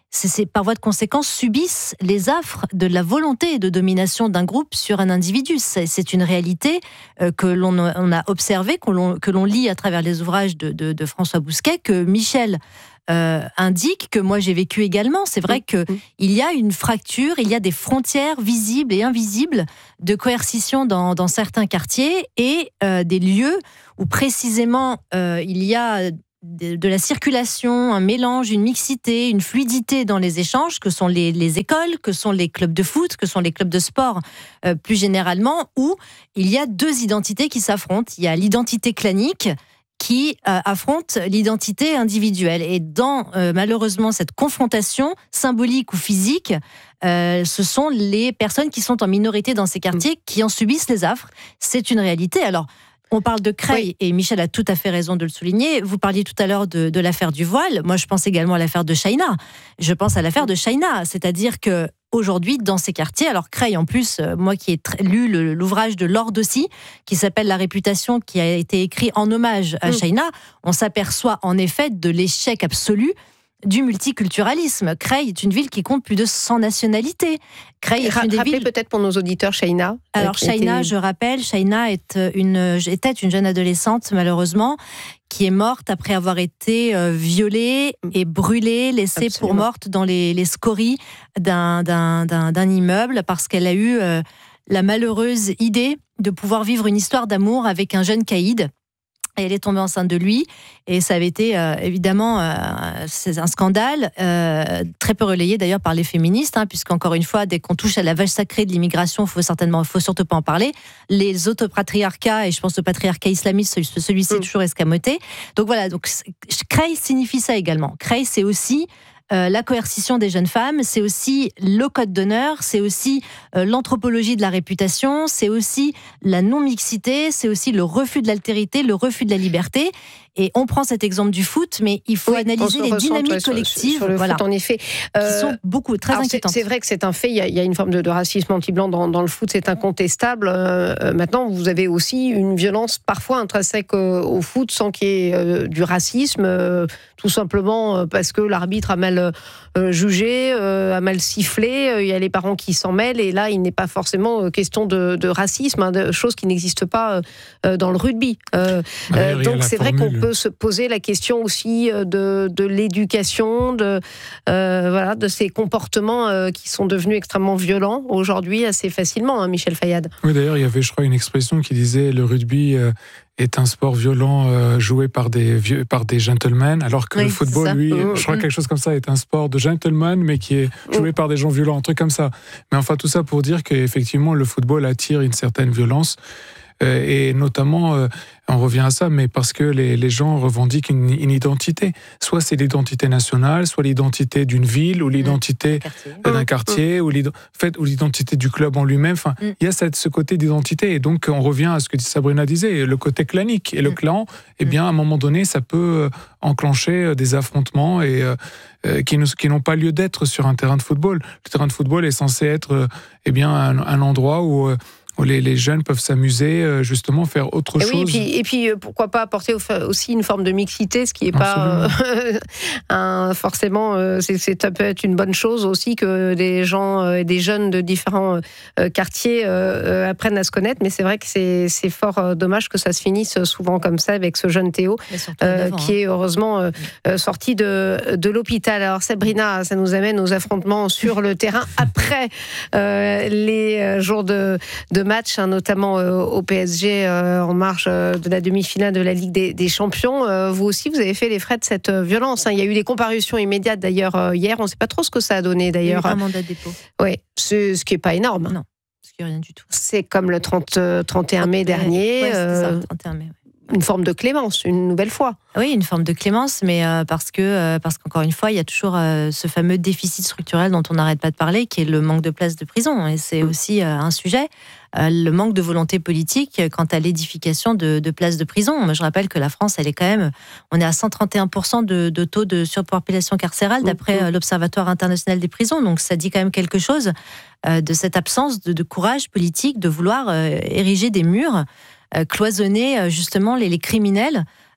c'est, c'est par voie de conséquence subissent les affres de la volonté de domination d'un groupe sur un individu. C'est, c'est une réalité euh, que l'on on a observée, que l'on, que l'on lit à travers les ouvrages de, de, de François Bousquet, que Michel euh, indique, que moi j'ai vécu également. C'est vrai qu'il y a une fracture, il y a des frontières visibles et invisibles de coercition dans, dans certains quartiers et euh, des lieux où précisément euh, il y a de, de la circulation, un mélange, une mixité, une fluidité dans les échanges, que sont les, les écoles, que sont les clubs de foot, que sont les clubs de sport euh, plus généralement, où il y a deux identités qui s'affrontent. Il y a l'identité clanique qui euh, affronte l'identité individuelle. Et dans, euh, malheureusement, cette confrontation symbolique ou physique, euh, ce sont les personnes qui sont en minorité dans ces quartiers qui en subissent les affres. C'est une réalité. Alors, on parle de Creil, oui. Et Michel a tout à fait raison de le souligner. Vous parliez tout à l'heure de, de l'affaire du voile. Moi, je pense également à l'affaire de Chayna. Je pense à l'affaire de Chayna. C'est-à-dire que aujourd'hui, dans ces quartiers, alors Creil, en plus, euh, moi qui ai tr- lu le, l'ouvrage de Laure Dossi, qui s'appelle La réputation, qui a été écrit en hommage à mmh. Chayna, on s'aperçoit en effet de l'échec absolu du multiculturalisme. Creil est une ville qui compte plus de cent nationalités. Creil est Ra- une des rappelez villes... peut-être pour nos auditeurs Chayna. Alors Chayna, était... je rappelle, Chayna est une, était une jeune adolescente, malheureusement, qui est morte après avoir été euh, violée et brûlée, laissée Absolument. pour morte dans les, les scories d'un, d'un, d'un, d'un immeuble, parce qu'elle a eu euh, la malheureuse idée de pouvoir vivre une histoire d'amour avec un jeune caïd. Et elle est tombée enceinte de lui, et ça avait été euh, évidemment euh, c'est un scandale, euh, très peu relayé d'ailleurs par les féministes, hein, puisqu'encore une fois, dès qu'on touche à la vache sacrée de l'immigration, il faut certainement, faut surtout pas en parler. Les autopatriarcats, et je pense au patriarcat islamiste, celui-ci est toujours escamoté. Donc voilà, donc Creil signifie ça également. Creil, c'est aussi Euh, la coercition des jeunes femmes, c'est aussi le code d'honneur, c'est aussi euh, l'anthropologie de la réputation, c'est aussi la non-mixité, c'est aussi le refus de l'altérité, le refus de la liberté. Et on prend cet exemple du foot, mais il faut oui, analyser les dynamiques ouais, collectives, sur, sur le voilà, foot, en effet, euh, qui sont beaucoup, très alors inquiétantes. C'est, c'est vrai que c'est un fait, il y a, il y a une forme de, de racisme anti-blanc dans, dans le foot, c'est incontestable. Euh, maintenant, vous avez aussi une violence parfois intrinsèque euh, au foot sans qu'il y ait euh, du racisme, euh, tout simplement euh, parce que l'arbitre a mal euh, jugé, euh, a mal sifflé, euh, il y a les parents qui s'en mêlent, et là, il n'est pas forcément euh, question de, de racisme, hein, de choses qui n'existent pas euh, dans le rugby. Euh, ah, euh, donc c'est vrai qu'on peut se poser la question aussi de, de l'éducation, de, euh, voilà, de ces comportements euh, qui sont devenus extrêmement violents aujourd'hui assez facilement, hein, Michel Fayad. Oui, d'ailleurs, il y avait, je crois, une expression qui disait le rugby euh, est un sport violent euh, joué par des, vieux, par des gentlemen, alors que oui, le football, lui, mmh, je crois mmh. quelque chose comme ça, est un sport de gentlemen, mais qui est joué mmh. par des gens violents, un truc comme ça. Mais enfin, tout ça pour dire qu'effectivement, le football attire une certaine violence. Euh, et notamment, euh, on revient à ça, mais parce que les, les gens revendiquent une, une identité. Soit c'est l'identité nationale, soit l'identité d'une ville, ou l'identité mmh. quartier. d'un quartier, mmh. ou, l'ident... en fait, ou l'identité du club en lui-même. Enfin, mmh. il y a cette, ce côté d'identité. Et donc, on revient à ce que Sabrina disait, le côté clanique. Et mmh. le clan, eh bien, à un moment donné, ça peut enclencher des affrontements et, euh, qui, ne, qui n'ont pas lieu d'être sur un terrain de football. Le terrain de football est censé être eh bien, un, un endroit où... où les, les jeunes peuvent s'amuser, justement, faire autre et chose. Oui, et, puis, et puis, pourquoi pas apporter aussi une forme de mixité, ce qui n'est pas euh, un, forcément, euh, c'est, c'est, ça peut être une bonne chose aussi que des gens, euh, des jeunes de différents euh, quartiers euh, apprennent à se connaître, mais c'est vrai que c'est, c'est fort euh, dommage que ça se finisse souvent comme ça avec ce jeune Théo, euh, devant, qui hein. est heureusement euh, sorti de, de l'hôpital. Alors Sabrina, ça nous amène aux affrontements sur le terrain après euh, les jours de, de match, hein, notamment euh, au P S G euh, en marge euh, de la demi-finale de la Ligue des, des Champions. Euh, vous aussi, vous avez fait les frais de cette euh, violence. Hein. Il y a eu des comparutions immédiates d'ailleurs euh, hier. On ne sait pas trop ce que ça a donné d'ailleurs. Il y a eu un mandat de dépôt. Oui, c'est, ce qui n'est pas énorme. Non, ce qui n'est rien du tout. C'est comme le trente, trente et un mai dernier. Ouais, euh, c'était ça, trente et un mai. Ouais. Une forme de clémence, une nouvelle fois. Oui, une forme de clémence, mais euh, parce que euh, parce qu'encore une fois, il y a toujours euh, ce fameux déficit structurel dont on n'arrête pas de parler, qui est le manque de places de prison. Et c'est aussi euh, un sujet, euh, le manque de volonté politique quant à l'édification de, de places de prison. Moi, je rappelle que la France, elle est quand même, on est à cent trente et un pour cent de, de taux de surpopulation carcérale, d'après euh, l'Observatoire international des prisons. Donc, ça dit quand même quelque chose euh, de cette absence de, de courage politique de vouloir euh, ériger des murs, Euh, cloisonner euh, justement les, les criminels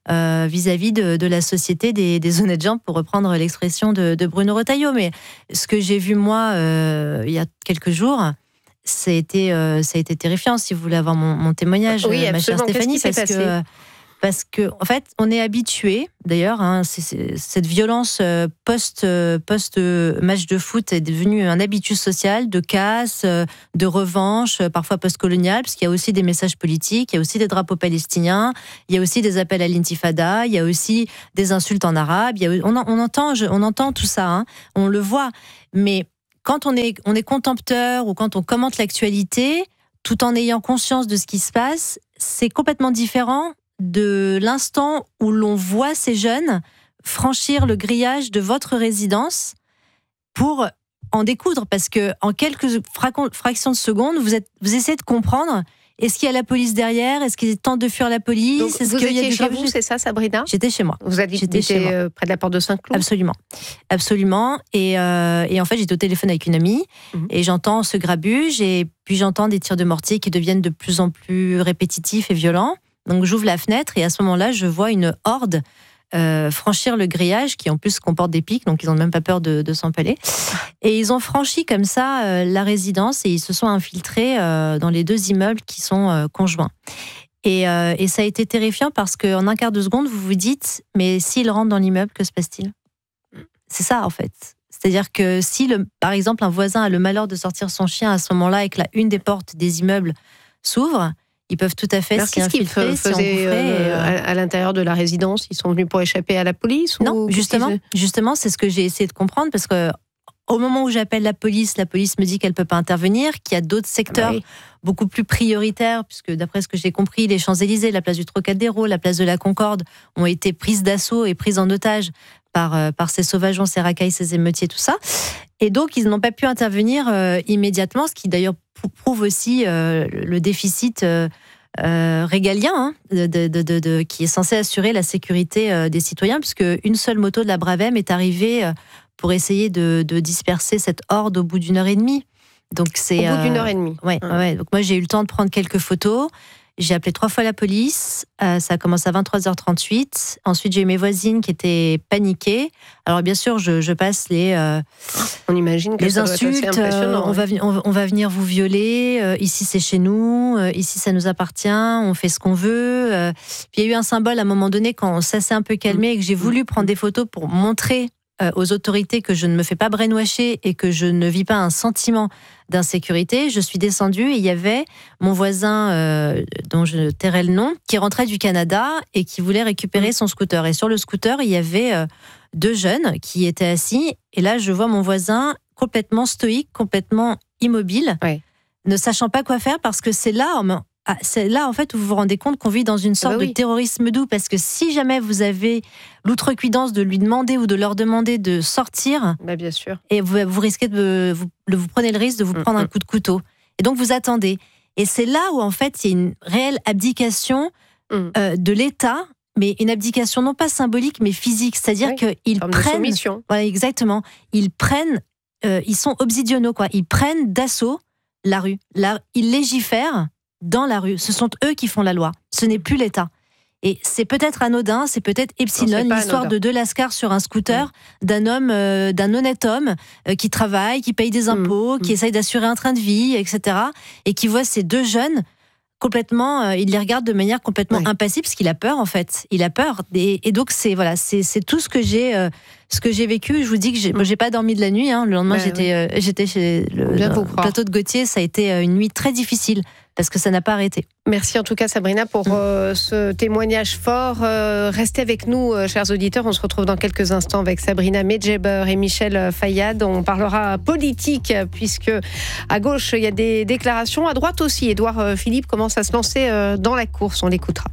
euh, vis-à-vis de, de la société des, des honnêtes gens, pour reprendre l'expression de, de Bruno Retailleau. Mais ce que j'ai vu moi euh, il y a quelques jours, ça a été, euh, ça a été terrifiant. Si vous voulez avoir mon, mon témoignage, oui, ma chère Stéphanie, parce passé que parce que en fait, on est habitué. D'ailleurs, hein, c'est, c'est, cette violence post post match de foot est devenue un habitus social de casse, de revanche, parfois post-colonial, parce qu'il y a aussi des messages politiques, il y a aussi des drapeaux palestiniens, il y a aussi des appels à l'intifada, il y a aussi des insultes en arabe. Il y a, on, on entend, je, on entend tout ça, hein, on le voit, mais quand on est, on est contempteur ou quand on commente l'actualité, tout en ayant conscience de ce qui se passe, c'est complètement différent de l'instant où l'on voit ces jeunes franchir le grillage de votre résidence pour en découdre, parce que en quelques fractions de secondes, vous, êtes, vous essayez de comprendre. Est-ce qu'il y a la police derrière? Est-ce qu'ils tentent de fuir la police? Donc, Est-ce vous qu'il y a étiez du chez vous, c'est ça, Sabrina? J'étais chez moi. Vous habitez euh, près de la porte de Saint-Cloud? Absolument. Absolument. Et, euh, et en fait, j'étais au téléphone avec une amie mmh. et j'entends ce grabuge et puis j'entends des tirs de mortier qui deviennent de plus en plus répétitifs et violents. Donc j'ouvre la fenêtre et à ce moment-là, je vois une horde euh, franchir le grillage qui en plus comporte des pics, donc ils n'ont même pas peur de, de s'empaler. Et ils ont franchi comme ça euh, la résidence et ils se sont infiltrés euh, dans les deux immeubles qui sont euh, conjoints. Et, euh, et ça a été terrifiant parce qu'en un quart de seconde, vous vous dites, mais s'ils rentrent dans l'immeuble, que se passe-t-il? C'est ça en fait. C'est-à-dire que si, le, par exemple, un voisin a le malheur de sortir son chien à ce moment-là et que la une des portes des immeubles s'ouvre, ils peuvent tout à fait Alors, s'y infiltrer, qu'est-ce qu'ils faisaient euh, euh... à, à l'intérieur de la résidence? Ils sont venus pour échapper à la police? Non, ou justement, justement, c'est ce que j'ai essayé de comprendre, parce que au moment où j'appelle la police, la police me dit qu'elle ne peut pas intervenir, qu'il y a d'autres secteurs oui. beaucoup plus prioritaires, puisque d'après ce que j'ai compris, les Champs-Élysées, la place du Trocadéro, la place de la Concorde ont été prises d'assaut et prises en otage par, euh, par ces sauvageons, ces racailles, ces émeutiers, tout ça. Et donc, ils n'ont pas pu intervenir euh, immédiatement, ce qui d'ailleurs prouve aussi euh, le déficit euh, euh, régalien hein, de, de, de, de, de, qui est censé assurer la sécurité euh, des citoyens, puisque une seule moto de la Bravem est arrivée euh, pour essayer de, de disperser cette horde au bout d'une heure et demie. Donc c'est, au bout d'une euh, heure et demie. Ouais, ah. ouais. Donc moi j'ai eu le temps de prendre quelques photos. J'ai appelé trois fois la police, euh, ça a commencé à vingt-trois heures trente-huit. Ensuite, j'ai eu mes voisines qui étaient paniquées. Alors, bien sûr, je, je passe les, euh, on imagine que les ça insultes. Doit être assez impressionnant, euh, on, va, on, on va venir vous violer. Euh, ici, c'est chez nous. Euh, ici, ça nous appartient. On fait ce qu'on veut. Euh, puis, il y a eu un symbole à un moment donné quand ça s'est un peu calmé et que j'ai voulu prendre des photos pour montrer euh, aux autorités que je ne me fais pas brainwasher et que je ne vis pas un sentiment d'insécurité. Je suis descendue et il y avait mon voisin, euh, dont je tairai le nom, qui rentrait du Canada et qui voulait récupérer son scooter. Et sur le scooter, il y avait euh, deux jeunes qui étaient assis. Et là, je vois mon voisin complètement stoïque, complètement immobile, oui. ne sachant pas quoi faire, parce que c'est là, ah, c'est là en fait où vous vous rendez compte qu'on vit dans une sorte ah bah oui. de terrorisme doux. Parce que si jamais vous avez l'outrecuidance de lui demander ou de leur demander de sortir, bah bien sûr. et vous, vous risquez de vous, vous prenez le risque de vous prendre mmh. un coup de couteau. Et donc vous attendez. Et c'est là où en fait il y a une réelle abdication mmh. euh, de l'État, mais une abdication non pas symbolique mais physique. C'est-à-dire oui, qu'ils prennent, voilà exactement, ils prennent, euh, ils sont obsidionaux quoi. Ils prennent d'assaut la rue. Là, ils légifèrent dans la rue. Ce sont eux qui font la loi. Ce n'est plus l'État. Et c'est peut-être anodin, c'est peut-être epsilon, non, l'histoire anodin. de deux lascars sur un scooter, mmh. d'un homme, euh, d'un honnête homme euh, qui travaille, qui paye des impôts, mmh. qui mmh. essaye d'assurer un train de vie, et cetera. Et qui voit ces deux jeunes complètement, euh, il les regarde de manière complètement oui. impassible, parce qu'il a peur en fait. Il a peur. Et, et donc c'est voilà, c'est, c'est tout ce que j'ai, euh, ce que j'ai vécu. Je vous dis que j'ai, moi, j'ai pas dormi de la nuit. Hein. Le lendemain, bah, j'étais, oui. euh, j'étais chez le, le plateau de Gauthier. Ça a été une nuit très difficile. Parce que ça n'a pas arrêté. Merci en tout cas Sabrina pour euh, ce témoignage fort. Euh, restez avec nous, euh, chers auditeurs. On se retrouve dans quelques instants avec Sabrina Medjeber et Michel Fayad. On parlera politique puisque à gauche il y a des déclarations, à droite aussi. Édouard euh, Philippe commence à se lancer euh, dans la course. On l'écoutera.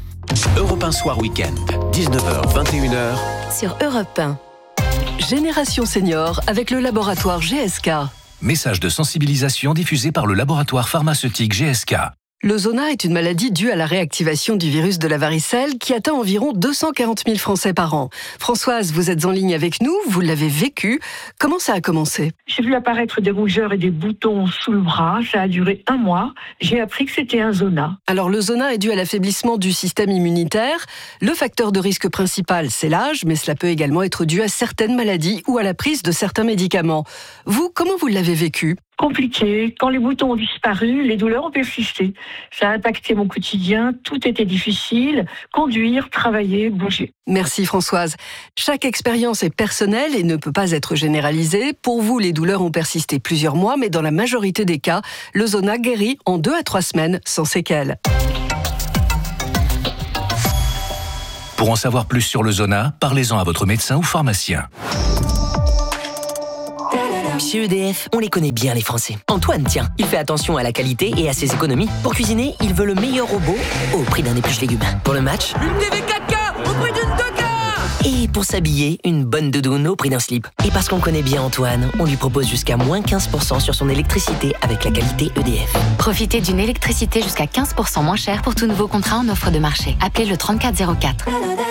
Europe un Soir Week-end, dix-neuf heures vingt et une heures sur Europe un. Génération Senior avec le laboratoire G S K. Message de sensibilisation diffusé par le laboratoire pharmaceutique G S K. Le zona est une maladie due à la réactivation du virus de la varicelle qui atteint environ deux cent quarante mille Français par an. Françoise, vous êtes en ligne avec nous, vous l'avez vécu. Comment ça a commencé ? J'ai vu apparaître des rougeurs et des boutons sous le bras. Ça a duré un mois. J'ai appris que c'était un zona. Alors le zona est dû à l'affaiblissement du système immunitaire. Le facteur de risque principal, c'est l'âge, mais cela peut également être dû à certaines maladies ou à la prise de certains médicaments. Vous, comment vous l'avez vécu ? Compliqué. Quand les boutons ont disparu, les douleurs ont persisté. Ça a impacté mon quotidien. Tout était difficile. Conduire, travailler, bouger. Merci Françoise. Chaque expérience est personnelle et ne peut pas être généralisée. Pour vous, les douleurs ont persisté plusieurs mois, mais dans la majorité des cas, le zona guérit en deux à trois semaines sans séquelles. Pour en savoir plus sur le zona, parlez-en à votre médecin ou pharmacien. Chez E D F, on les connaît bien les Français. Antoine, tiens, il fait attention à la qualité et à ses économies. Pour cuisiner, il veut le meilleur robot au prix d'un épluche légumes. Pour le match, une T V quatre K au prix d'une deux K. Et pour s'habiller, une bonne doudoune au prix d'un slip. Et parce qu'on connaît bien Antoine, on lui propose jusqu'à moins quinze pour cent sur son électricité avec la qualité E D F. Profitez d'une électricité jusqu'à quinze pour cent moins chère pour tout nouveau contrat en offre de marché. Appelez le trente-quatre zéro quatre.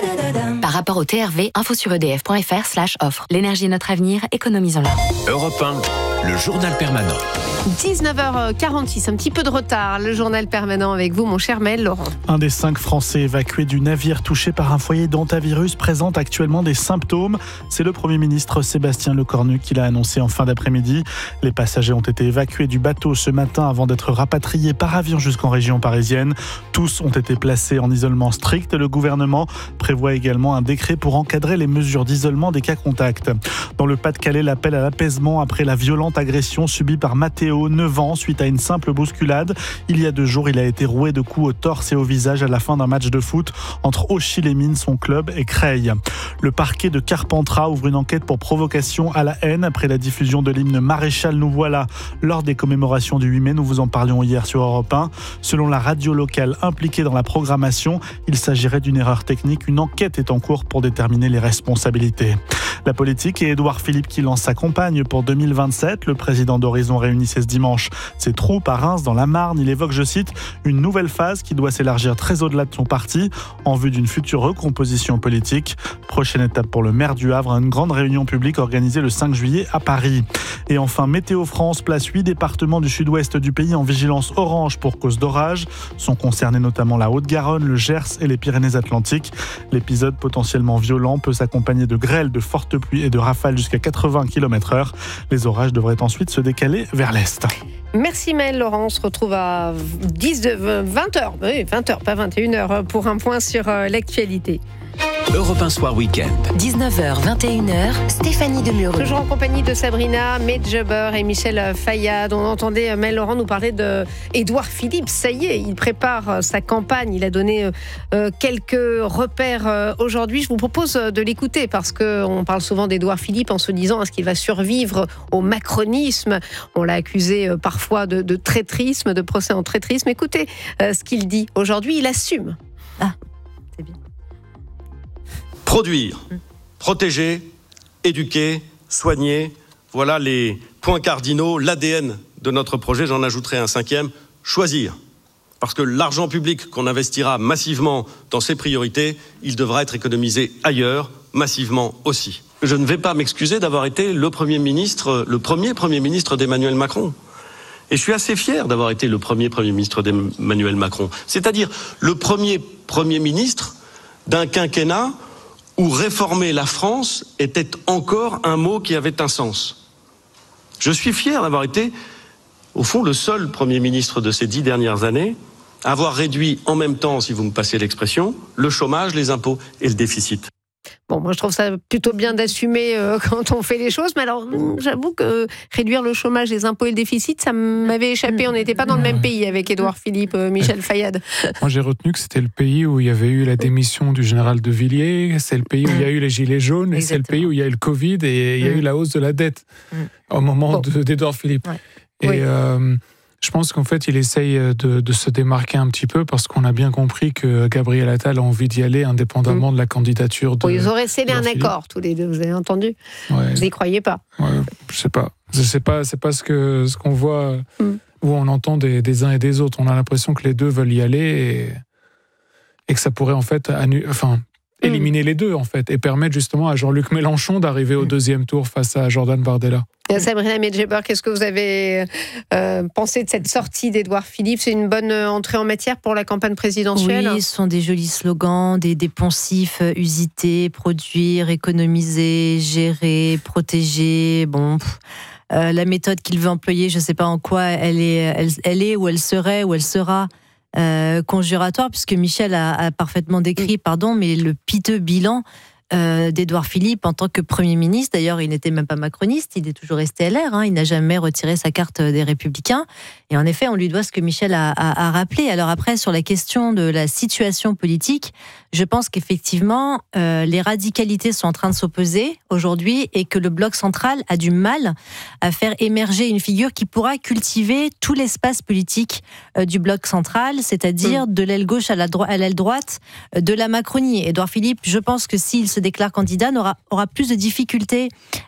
Par rapport au T R V, info sur edf.fr slash offre. L'énergie est notre avenir, économisons-la. Europe un, le journal permanent. dix-neuf heures quarante-six, un petit peu de retard. Le journal permanent avec vous, mon cher Maël Laurent. Un des cinq Français évacués du navire touché par un foyer d'hantavirus présente actuellement des symptômes. C'est le Premier ministre Sébastien Lecornu qui l'a annoncé en fin d'après-midi. Les passagers ont été évacués du bateau ce matin avant d'être rapatriés par avion jusqu'en région parisienne. Tous ont été placés en isolement strict. Le gouvernement prévoit également un décret pour encadrer les mesures d'isolement des cas contacts. Dans le Pas-de-Calais, l'appel à l'apaisement après la violente agression subie par Mathéo, neuf ans, suite à une simple bousculade. Il y a deux jours, il a été roué de coups au torse et au visage à la fin d'un match de foot entre Auchy-les-Mines, son club, et Creil. Le parquet de Carpentras ouvre une enquête pour provocation à la haine après la diffusion de l'hymne Maréchal nous voilà lors des commémorations du huit mai. Nous vous en parlions hier sur Europe un. Selon la radio locale impliquée dans la programmation, il s'agirait d'une erreur technique. Une enquête est en cours pour déterminer les responsabilités. La politique et Édouard Philippe qui lance sa campagne pour deux mille vingt-sept. Le président d'Horizon réunissait ce dimanche ses troupes à Reims dans la Marne. Il évoque, je cite, une nouvelle phase qui doit s'élargir très au-delà de son parti en vue d'une future recomposition politique. Prochaine étape pour le maire du Havre, une grande réunion publique organisée le cinq juillet à Paris. Et enfin, Météo France place huit départements du sud-ouest du pays en vigilance orange pour cause d'orage. Sont concernés notamment la Haute-Garonne, le Gers et les Pyrénées-Atlantiques. L'épisode potentiellement violent peut s'accompagner de grêles, de fortes pluies et de rafales jusqu'à quatre-vingts kilomètres heure. Les orages devraient ensuite se décaler vers l'est. Merci Maël Laurent, on se retrouve à dix, vingt heures, oui, vingt heures, pas vingt et une heures, pour un point sur l'actualité. Europe un Soir Week-end. dix-neuf heures, vingt et une heures, Stéphanie Demureux. Toujours en compagnie de Sabrina Medjeber et Michel Fayad. On entendait Maël Laurent nous parler de Édouard Philippe. Ça y est, il prépare sa campagne. Il a donné euh, quelques repères euh, aujourd'hui. Je vous propose de l'écouter parce qu'on parle souvent d'Édouard Philippe en se disant est-ce qu'il va survivre au macronisme. On l'a accusé euh, parfois de, de traîtrisme, de procès en traîtrisme. Écoutez euh, ce qu'il dit. Aujourd'hui, il assume. Ah, c'est bien. Produire, protéger, éduquer, soigner, voilà les points cardinaux, l'A D N de notre projet. J'en ajouterai un cinquième, choisir. Parce que l'argent public qu'on investira massivement dans ces priorités, il devra être économisé ailleurs, massivement aussi. Je ne vais pas m'excuser d'avoir été le Premier ministre, le premier Premier ministre d'Emmanuel Macron. Et je suis assez fier d'avoir été le premier Premier ministre d'Emmanuel Macron. C'est-à-dire le premier Premier ministre d'un quinquennat où réformer la France était encore un mot qui avait un sens. Je suis fier d'avoir été, au fond, le seul Premier ministre de ces dix dernières années à avoir réduit en même temps, si vous me passez l'expression, le chômage, les impôts et le déficit. Bon, moi je trouve ça plutôt bien d'assumer euh, quand on fait les choses, mais alors j'avoue que réduire le chômage, les impôts et le déficit, ça m'avait échappé. On n'était pas dans le même pays avec Édouard Philippe, euh, Michel Fayad. Moi j'ai retenu que c'était le pays où il y avait eu la démission du général de Villiers, c'est le pays où il y a eu les gilets jaunes, et c'est le pays où il y a eu le Covid et il y a eu la hausse de la dette au moment bon. de, d'Édouard Philippe. Ouais. Et oui. euh, je pense qu'en fait, il essaye de, de se démarquer un petit peu parce qu'on a bien compris que Gabriel Attal a envie d'y aller indépendamment mmh. de la candidature de. Bon, ils auraient scellé un accord tous les deux, vous avez entendu ouais. Vous n'y croyez pas? Ouais, je sais pas. Je sais pas, c'est pas ce que ce qu'on voit. Mmh. où on entend des, des uns et des autres. On a l'impression que les deux veulent y aller et, et que ça pourrait en fait annu- enfin, éliminer mmh. les deux en fait et permettre justement à Jean-Luc Mélenchon d'arriver au deuxième tour face à Jordan Bardella. Sabrina Medjeber, qu'est-ce que vous avez euh, pensé de cette sortie d'Édouard Philippe ? C'est une bonne entrée en matière pour la campagne présidentielle ? Oui, ce sont des jolis slogans, des, des poncifs usiter, produire, économiser, gérer, protéger. Bon, pff, euh, la méthode qu'il veut employer, je ne sais pas en quoi elle est, elle, elle est ou elle serait ou elle sera euh, conjuratoire, puisque Michel a, a parfaitement décrit, pardon, mais le piteux bilan Euh, d'Édouard Philippe en tant que Premier ministre. D'ailleurs, il n'était même pas macroniste, il est toujours resté L R, hein, il n'a jamais retiré sa carte des Républicains. Et en effet, on lui doit ce que Michel a, a, a rappelé. Alors après, sur la question de la situation politique, je pense qu'effectivement, euh, les radicalités sont en train de s'opposer aujourd'hui et que le bloc central a du mal à faire émerger une figure qui pourra cultiver tout l'espace politique euh, du bloc central, c'est-à-dire mmh. de l'aile gauche à, la dro- à l'aile droite euh, de la Macronie. Édouard Philippe, je pense que s'il se déclare candidat, aura, aura plus de difficultés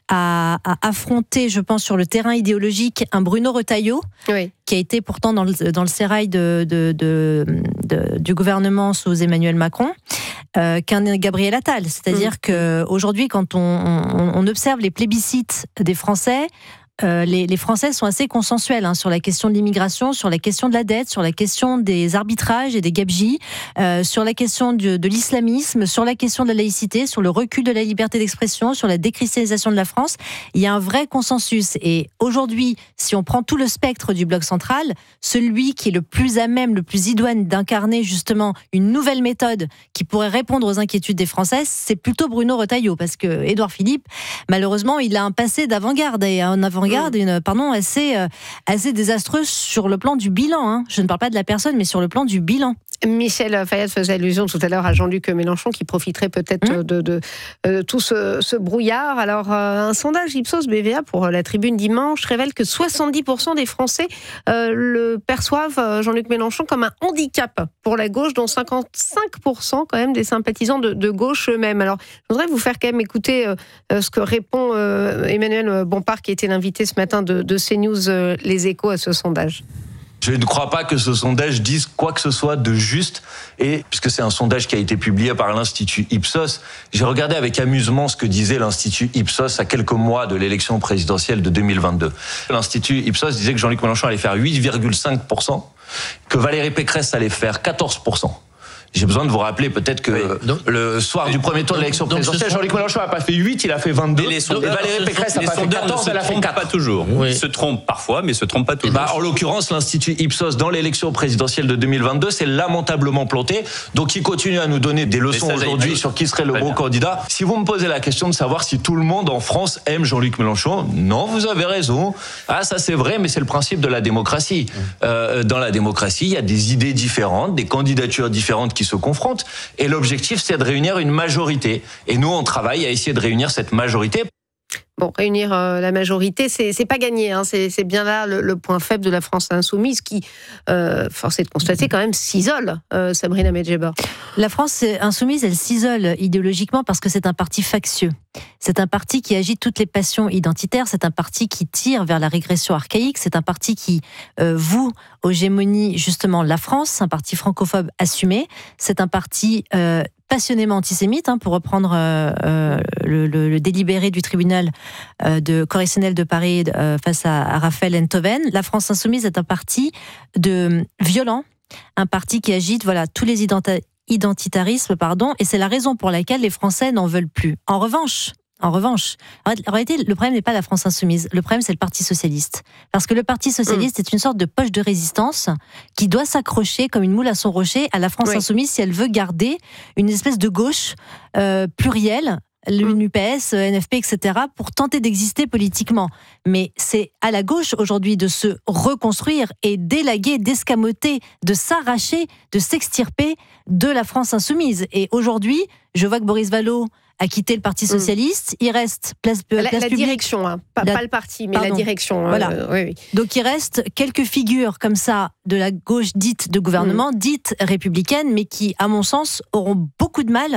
à, à affronter, je pense, sur le terrain idéologique, un Bruno Retailleau, oui. qui a été pourtant dans le, dans le sérail de, de, de, de, du gouvernement sous Emmanuel Macron, euh, qu'un Gabriel Attal. C'est-à-dire mmh. qu'aujourd'hui, quand on, on, on observe les plébiscites des Français, Euh, les, les Français sont assez consensuels hein, sur la question de l'immigration, sur la question de la dette, sur la question des arbitrages et des gabegies, euh, sur la question de, de l'islamisme, sur la question de la laïcité, sur le recul de la liberté d'expression, sur la décristallisation de la France. Il y a un vrai consensus. Et aujourd'hui, si on prend tout le spectre du bloc central, celui qui est le plus à même, le plus idoine d'incarner justement une nouvelle méthode qui pourrait répondre aux inquiétudes des Français, c'est plutôt Bruno Retailleau. Parce que Édouard Philippe, malheureusement, il a un passé d'avant-garde et un avant Regarde une pardon assez euh, assez désastreuse sur le plan du bilan. Hein. Je ne parle pas de la personne, mais sur le plan du bilan. Michel Fayad faisait allusion tout à l'heure à Jean-Luc Mélenchon qui profiterait peut-être mmh. de, de, de tout ce, ce brouillard. Alors, euh, un sondage Ipsos B V A pour la Tribune dimanche révèle que soixante-dix pour cent des Français euh, le perçoivent, euh, Jean-Luc Mélenchon, comme un handicap pour la gauche, dont cinquante-cinq pour cent quand même des sympathisants de, de gauche eux-mêmes. Alors, je voudrais vous faire quand même écouter euh, ce que répond euh, Emmanuel Bompard, qui était l'invité ce matin de, de CNews euh, Les Échos à ce sondage. Je ne crois pas que ce sondage dise quoi que ce soit de juste, et puisque c'est un sondage qui a été publié par l'Institut Ipsos, j'ai regardé avec amusement ce que disait l'Institut Ipsos à quelques mois de l'élection présidentielle de deux mille vingt-deux. L'Institut Ipsos disait que Jean-Luc Mélenchon allait faire huit virgule cinq pour cent, que Valérie Pécresse allait faire quatorze pour cent. J'ai besoin de vous rappeler peut-être que oui, donc, le soir du premier tour de l'élection présidentielle, Jean-Luc Mélenchon n'a pas fait huit, il a fait vingt-deux. Les sondeurs, et Valérie Pécresse n'a pas fait quatorze, elle a fait quatre. Pas toujours. Oui. Ils se trompent parfois, mais se trompent pas toujours. Bah, en l'occurrence, l'Institut Ipsos, dans l'élection présidentielle de deux mille vingt-deux, c'est lamentablement planté. Donc, il continue à nous donner des leçons aujourd'hui sur qui serait le bon candidat. Si vous me posez la question de savoir si tout le monde en France aime Jean-Luc Mélenchon, non, vous avez raison. Ah, ça c'est vrai, mais c'est le principe de la démocratie. Euh, dans la démocratie, il y a des idées différentes, des candidatures différentes qui se confrontent. Et l'objectif, c'est de réunir une majorité. Et nous, on travaille à essayer de réunir cette majorité. Bon, réunir euh, la majorité, c'est, c'est pas gagné. Hein. C'est, c'est bien là le, le point faible de la France insoumise qui, euh, force est de constater, quand même s'isole, euh, Sabrina Medjeber. La France insoumise, elle s'isole idéologiquement parce que c'est un parti factieux. C'est un parti qui agite toutes les passions identitaires. C'est un parti qui tire vers la régression archaïque. C'est un parti qui euh, voue aux hégémonies, justement, la France. Un parti francophobe assumé. C'est un parti euh, passionnément antisémite, hein, pour reprendre euh, euh, le, le, le délibéré du tribunal euh, de correctionnel de Paris euh, face à, à Raphaël Enthoven. La France insoumise est un parti de violent, un parti qui agite voilà tous les identi- identitarismes, pardon, et c'est la raison pour laquelle les Français n'en veulent plus. En revanche, En revanche, en réalité, le problème n'est pas la France insoumise. Le problème, c'est le Parti socialiste. Parce que le Parti socialiste mmh. est une sorte de poche de résistance qui doit s'accrocher comme une moule à son rocher à la France oui. insoumise si elle veut garder une espèce de gauche euh, plurielle, l'U P S, N F P, et cetera, pour tenter d'exister politiquement. Mais c'est à la gauche aujourd'hui de se reconstruire et d'élaguer, d'escamoter, de s'arracher, de s'extirper de la France insoumise. Et aujourd'hui, je vois que Boris Vallaud a quitté le Parti socialiste, mmh. il reste place, place la, la publique. direction, hein. pas, la... pas le parti, mais Pardon. la direction. Voilà. Euh, oui, oui. Donc il reste quelques figures comme ça de la gauche dite de gouvernement, mmh. dite républicaine, mais qui, à mon sens, auront beaucoup de mal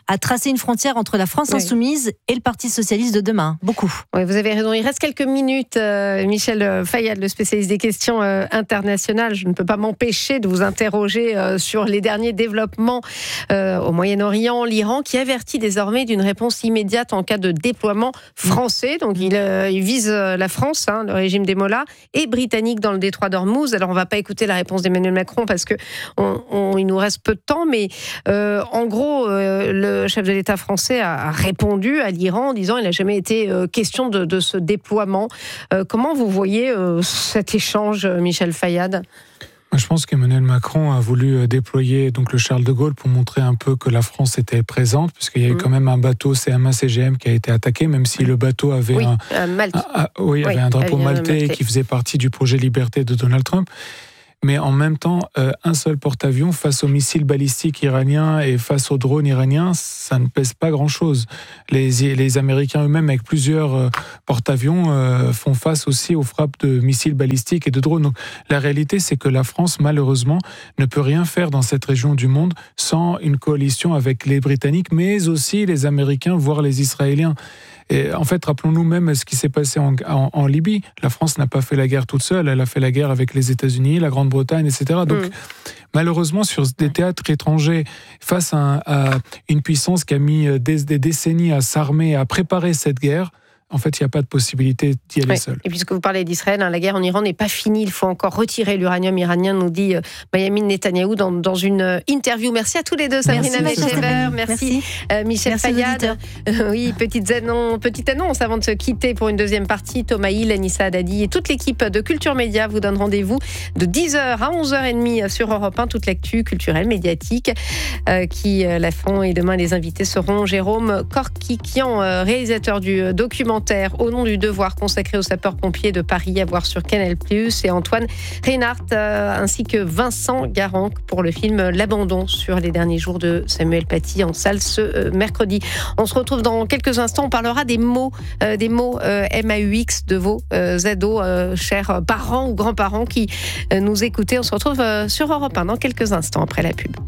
à tracer une frontière entre la France oui. insoumise et le Parti socialiste de demain. Beaucoup. Oui, vous avez raison. Il reste quelques minutes. Euh, Michel Fayad, le spécialiste des questions euh, internationales. Je ne peux pas m'empêcher de vous interroger euh, sur les derniers développements euh, au Moyen-Orient. L'Iran qui avertit désormais d'une réponse immédiate en cas de déploiement français. Donc il, euh, il vise la France, hein, le régime des Mollahs, et britannique dans le détroit d'Ormuz. Alors on ne va pas écouter la réponse d'Emmanuel Macron parce que on, on, il nous reste peu de temps, mais euh, en gros, euh, le chef de l'État français a, a répondu à l'Iran en disant qu'il n'a jamais été euh, question de, de ce déploiement. Euh, comment vous voyez euh, cet échange, Michel Fayad ? Je pense qu'Emmanuel Macron a voulu déployer donc le Charles de Gaulle pour montrer un peu que la France était présente, puisqu'il y avait mmh. quand même un bateau C M A C G M qui a été attaqué, même si le bateau avait, oui, un, euh, Malte. un, un, oui, oui, avait un drapeau maltais, maltais qui faisait partie du projet Liberté de Donald Trump. Mais en même temps, euh, un seul porte-avions face aux missiles balistiques iraniens et face aux drones iraniens, ça ne pèse pas grand-chose. Les, les Américains eux-mêmes, avec plusieurs euh, porte-avions, euh, font face aussi aux frappes de missiles balistiques et de drones. Donc, la réalité, c'est que la France, malheureusement, ne peut rien faire dans cette région du monde sans une coalition avec les Britanniques, mais aussi les Américains, voire les Israéliens. Et en fait, rappelons-nous même ce qui s'est passé en, en, en Libye. La France n'a pas fait la guerre toute seule, elle a fait la guerre avec les États-Unis, la Grande-Bretagne, et cetera. Donc, mmh. malheureusement, sur des théâtres étrangers, face à, à une puissance qui a mis des, des décennies à s'armer, à préparer cette guerre, en fait, il n'y a pas de possibilité d'y aller ouais. seul. Et puisque vous parlez d'Israël, hein, la guerre en Iran n'est pas finie. Il faut encore retirer l'uranium iranien, nous dit euh, Benyamin Netanyahou dans, dans une euh, interview. Merci à tous les deux, Sabrina Mechever, merci, merci. Euh, Michel merci Fayad. Euh, oui, petite annonce, petite annonce avant de se quitter pour une deuxième partie. Thomas Hill, Anissa Haddadi et toute l'équipe de Culture Média vous donnent rendez-vous de dix heures à onze heures trente sur Europe un. Toute l'actu culturelle, médiatique euh, qui euh, la font. Et demain, les invités seront Jérôme Korkikian, euh, réalisateur du documentaire Au nom du devoir consacré aux sapeurs-pompiers de Paris à voir sur Canal plus, et Antoine Reinhardt euh, ainsi que Vincent Garand pour le film L'Abandon sur les derniers jours de Samuel Paty en salle ce euh, mercredi. On se retrouve dans quelques instants, on parlera des mots euh, des mots euh, M A U X de vos euh, ados, euh, chers parents ou grands-parents qui euh, nous écoutez. On se retrouve euh, sur Europe un dans quelques instants après la pub.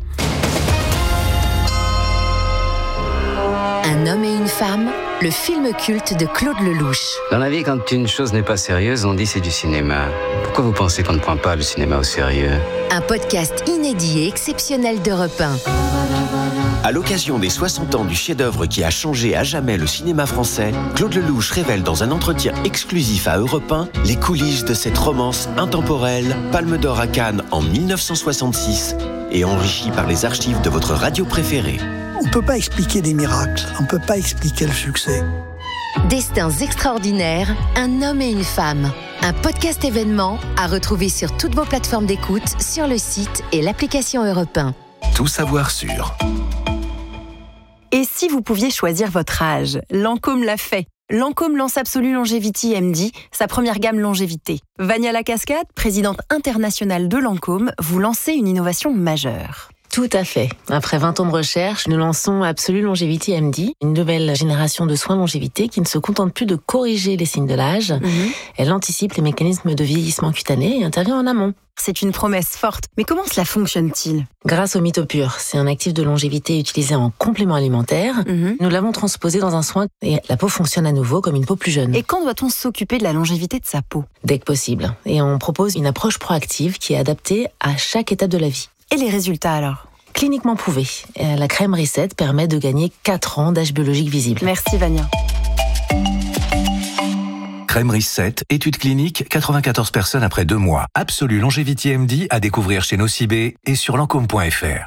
Un homme et une femme, le film culte de Claude Lelouch. Dans la vie, quand une chose n'est pas sérieuse, on dit c'est du cinéma. Pourquoi vous pensez qu'on ne prend pas le cinéma au sérieux ? Un podcast inédit et exceptionnel d'Europe un. À l'occasion des soixante ans du chef-d'œuvre qui a changé à jamais le cinéma français, Claude Lelouch révèle dans un entretien exclusif à Europe un les coulisses de cette romance intemporelle, Palme d'Or à Cannes en dix-neuf cent soixante-six et enrichie par les archives de votre radio préférée. On ne peut pas expliquer des miracles, on ne peut pas expliquer le succès. Destins extraordinaires, un homme et une femme. Un podcast événement à retrouver sur toutes vos plateformes d'écoute, sur le site et l'application Europe un. Tout savoir sur. Et si vous pouviez choisir votre âge ? Lancôme l'a fait. Lancôme lance Absolue Longevity M D, sa première gamme longévité. Vania Lacascade, présidente internationale de Lancôme, vous lancez une innovation majeure. Tout à fait. Après vingt ans de recherche, nous lançons Absolue Longevity M D, une nouvelle génération de soins longévité qui ne se contente plus de corriger les signes de l'âge. Mmh. Elle anticipe les mécanismes de vieillissement cutané et intervient en amont. C'est une promesse forte. Mais comment cela fonctionne-t-il ? Grâce au Mytopure, c'est un actif de longévité utilisé en complément alimentaire. Mmh. Nous l'avons transposé dans un soin et la peau fonctionne à nouveau comme une peau plus jeune. Et quand doit-on s'occuper de la longévité de sa peau ? Dès que possible. Et on propose une approche proactive qui est adaptée à chaque étape de la vie. Et les résultats alors ? Cliniquement prouvé. La crème Reset permet de gagner quatre ans d'âge biologique visible. Merci Vania. Crème Reset, étude clinique, quatre-vingt-quatorze personnes après deux mois. Absolue Longevity M D à découvrir chez Nocibé et sur lancôme point f r.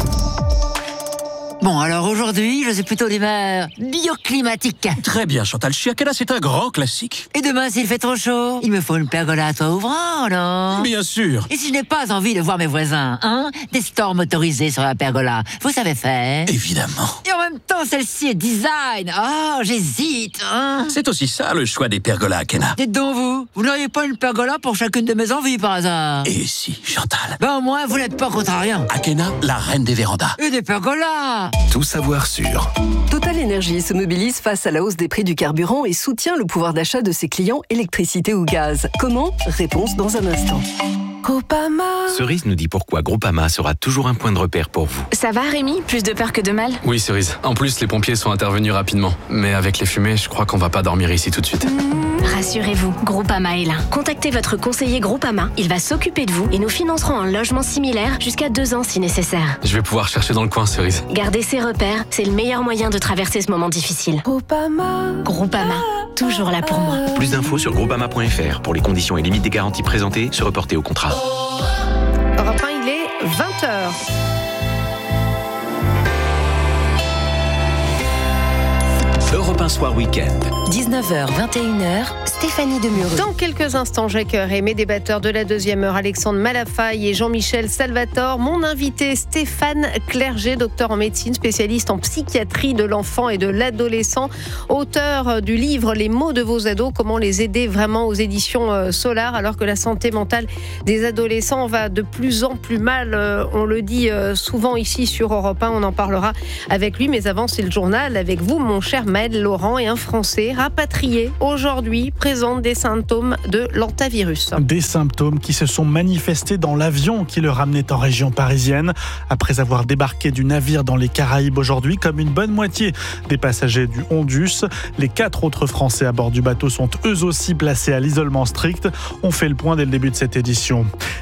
Bon, alors aujourd'hui, je suis plutôt d'humeur bioclimatique. Très bien, Chantal. Chiacala, c'est un grand classique. Et demain, s'il fait trop chaud, il me faut une pergola à toit ouvrant, non ? Bien sûr. Et si je n'ai pas envie de voir mes voisins, hein ? Des stores motorisés sur la pergola, vous savez faire ? Évidemment. Et en même temps, celle-ci est design. Oh, j'hésite, hein ? C'est aussi ça, le choix des pergolas Akena. Dites donc, vous, vous n'auriez pas une pergola pour chacune de mes envies, par hasard ? Et si, Chantal ? Ben au moins, vous n'êtes pas contrariant. Akena, la reine des vérandas. Et des pergolas. Tout savoir sur. Total Énergie se mobilise face à la hausse des prix du carburant et soutient le pouvoir d'achat de ses clients électricité ou gaz. Comment ? Réponse dans un instant. Groupama. Cerise nous dit pourquoi Groupama sera toujours un point de repère pour vous. Ça va Rémi? Plus de peur que de mal? Oui Cerise. En plus les pompiers sont intervenus rapidement. Mais avec les fumées, je crois qu'on va pas dormir ici tout de suite. Mmh, rassurez-vous, Groupama est là. Contactez votre conseiller Groupama. Il va s'occuper de vous et nous financerons un logement similaire jusqu'à deux ans si nécessaire. Je vais pouvoir chercher dans le coin Cerise. Garder ses repères, c'est le meilleur moyen de traverser ce moment difficile. Groupama. Groupama. Toujours là pour moi. Plus d'infos sur groupama point f r. Pour les conditions et limites des garanties présentées, se reporter au contrat. Europe un, il est vingt heures. Europe un Soir Week-end. dix-neuf heures, vingt et une heures, Stéphanie Demureux. Dans quelques instants, Jacques Heure et mes débatteurs de la deuxième heure, Alexandre Malafaille et Jean-Michel Salvatore. Mon invité, Stéphane Clerget, docteur en médecine, spécialiste en psychiatrie de l'enfant et de l'adolescent, auteur du livre Les mots de vos ados, comment les aider vraiment aux éditions Solar, alors que la santé mentale des adolescents va de plus en plus mal. On le dit souvent ici sur Europe un, on en parlera avec lui, mais avant, c'est le journal avec vous, mon cher Maël Laurent, et un Français rapatrié aujourd'hui présente des symptômes de l'hantavirus. Des symptômes qui se sont manifestés dans l'avion qui le ramenait en région parisienne. Après avoir débarqué du navire dans les Caraïbes aujourd'hui, comme une bonne moitié des passagers du Hondus, les quatre autres Français à bord du bateau sont eux aussi placés à l'isolement strict. On fait le point dès le début de cette édition.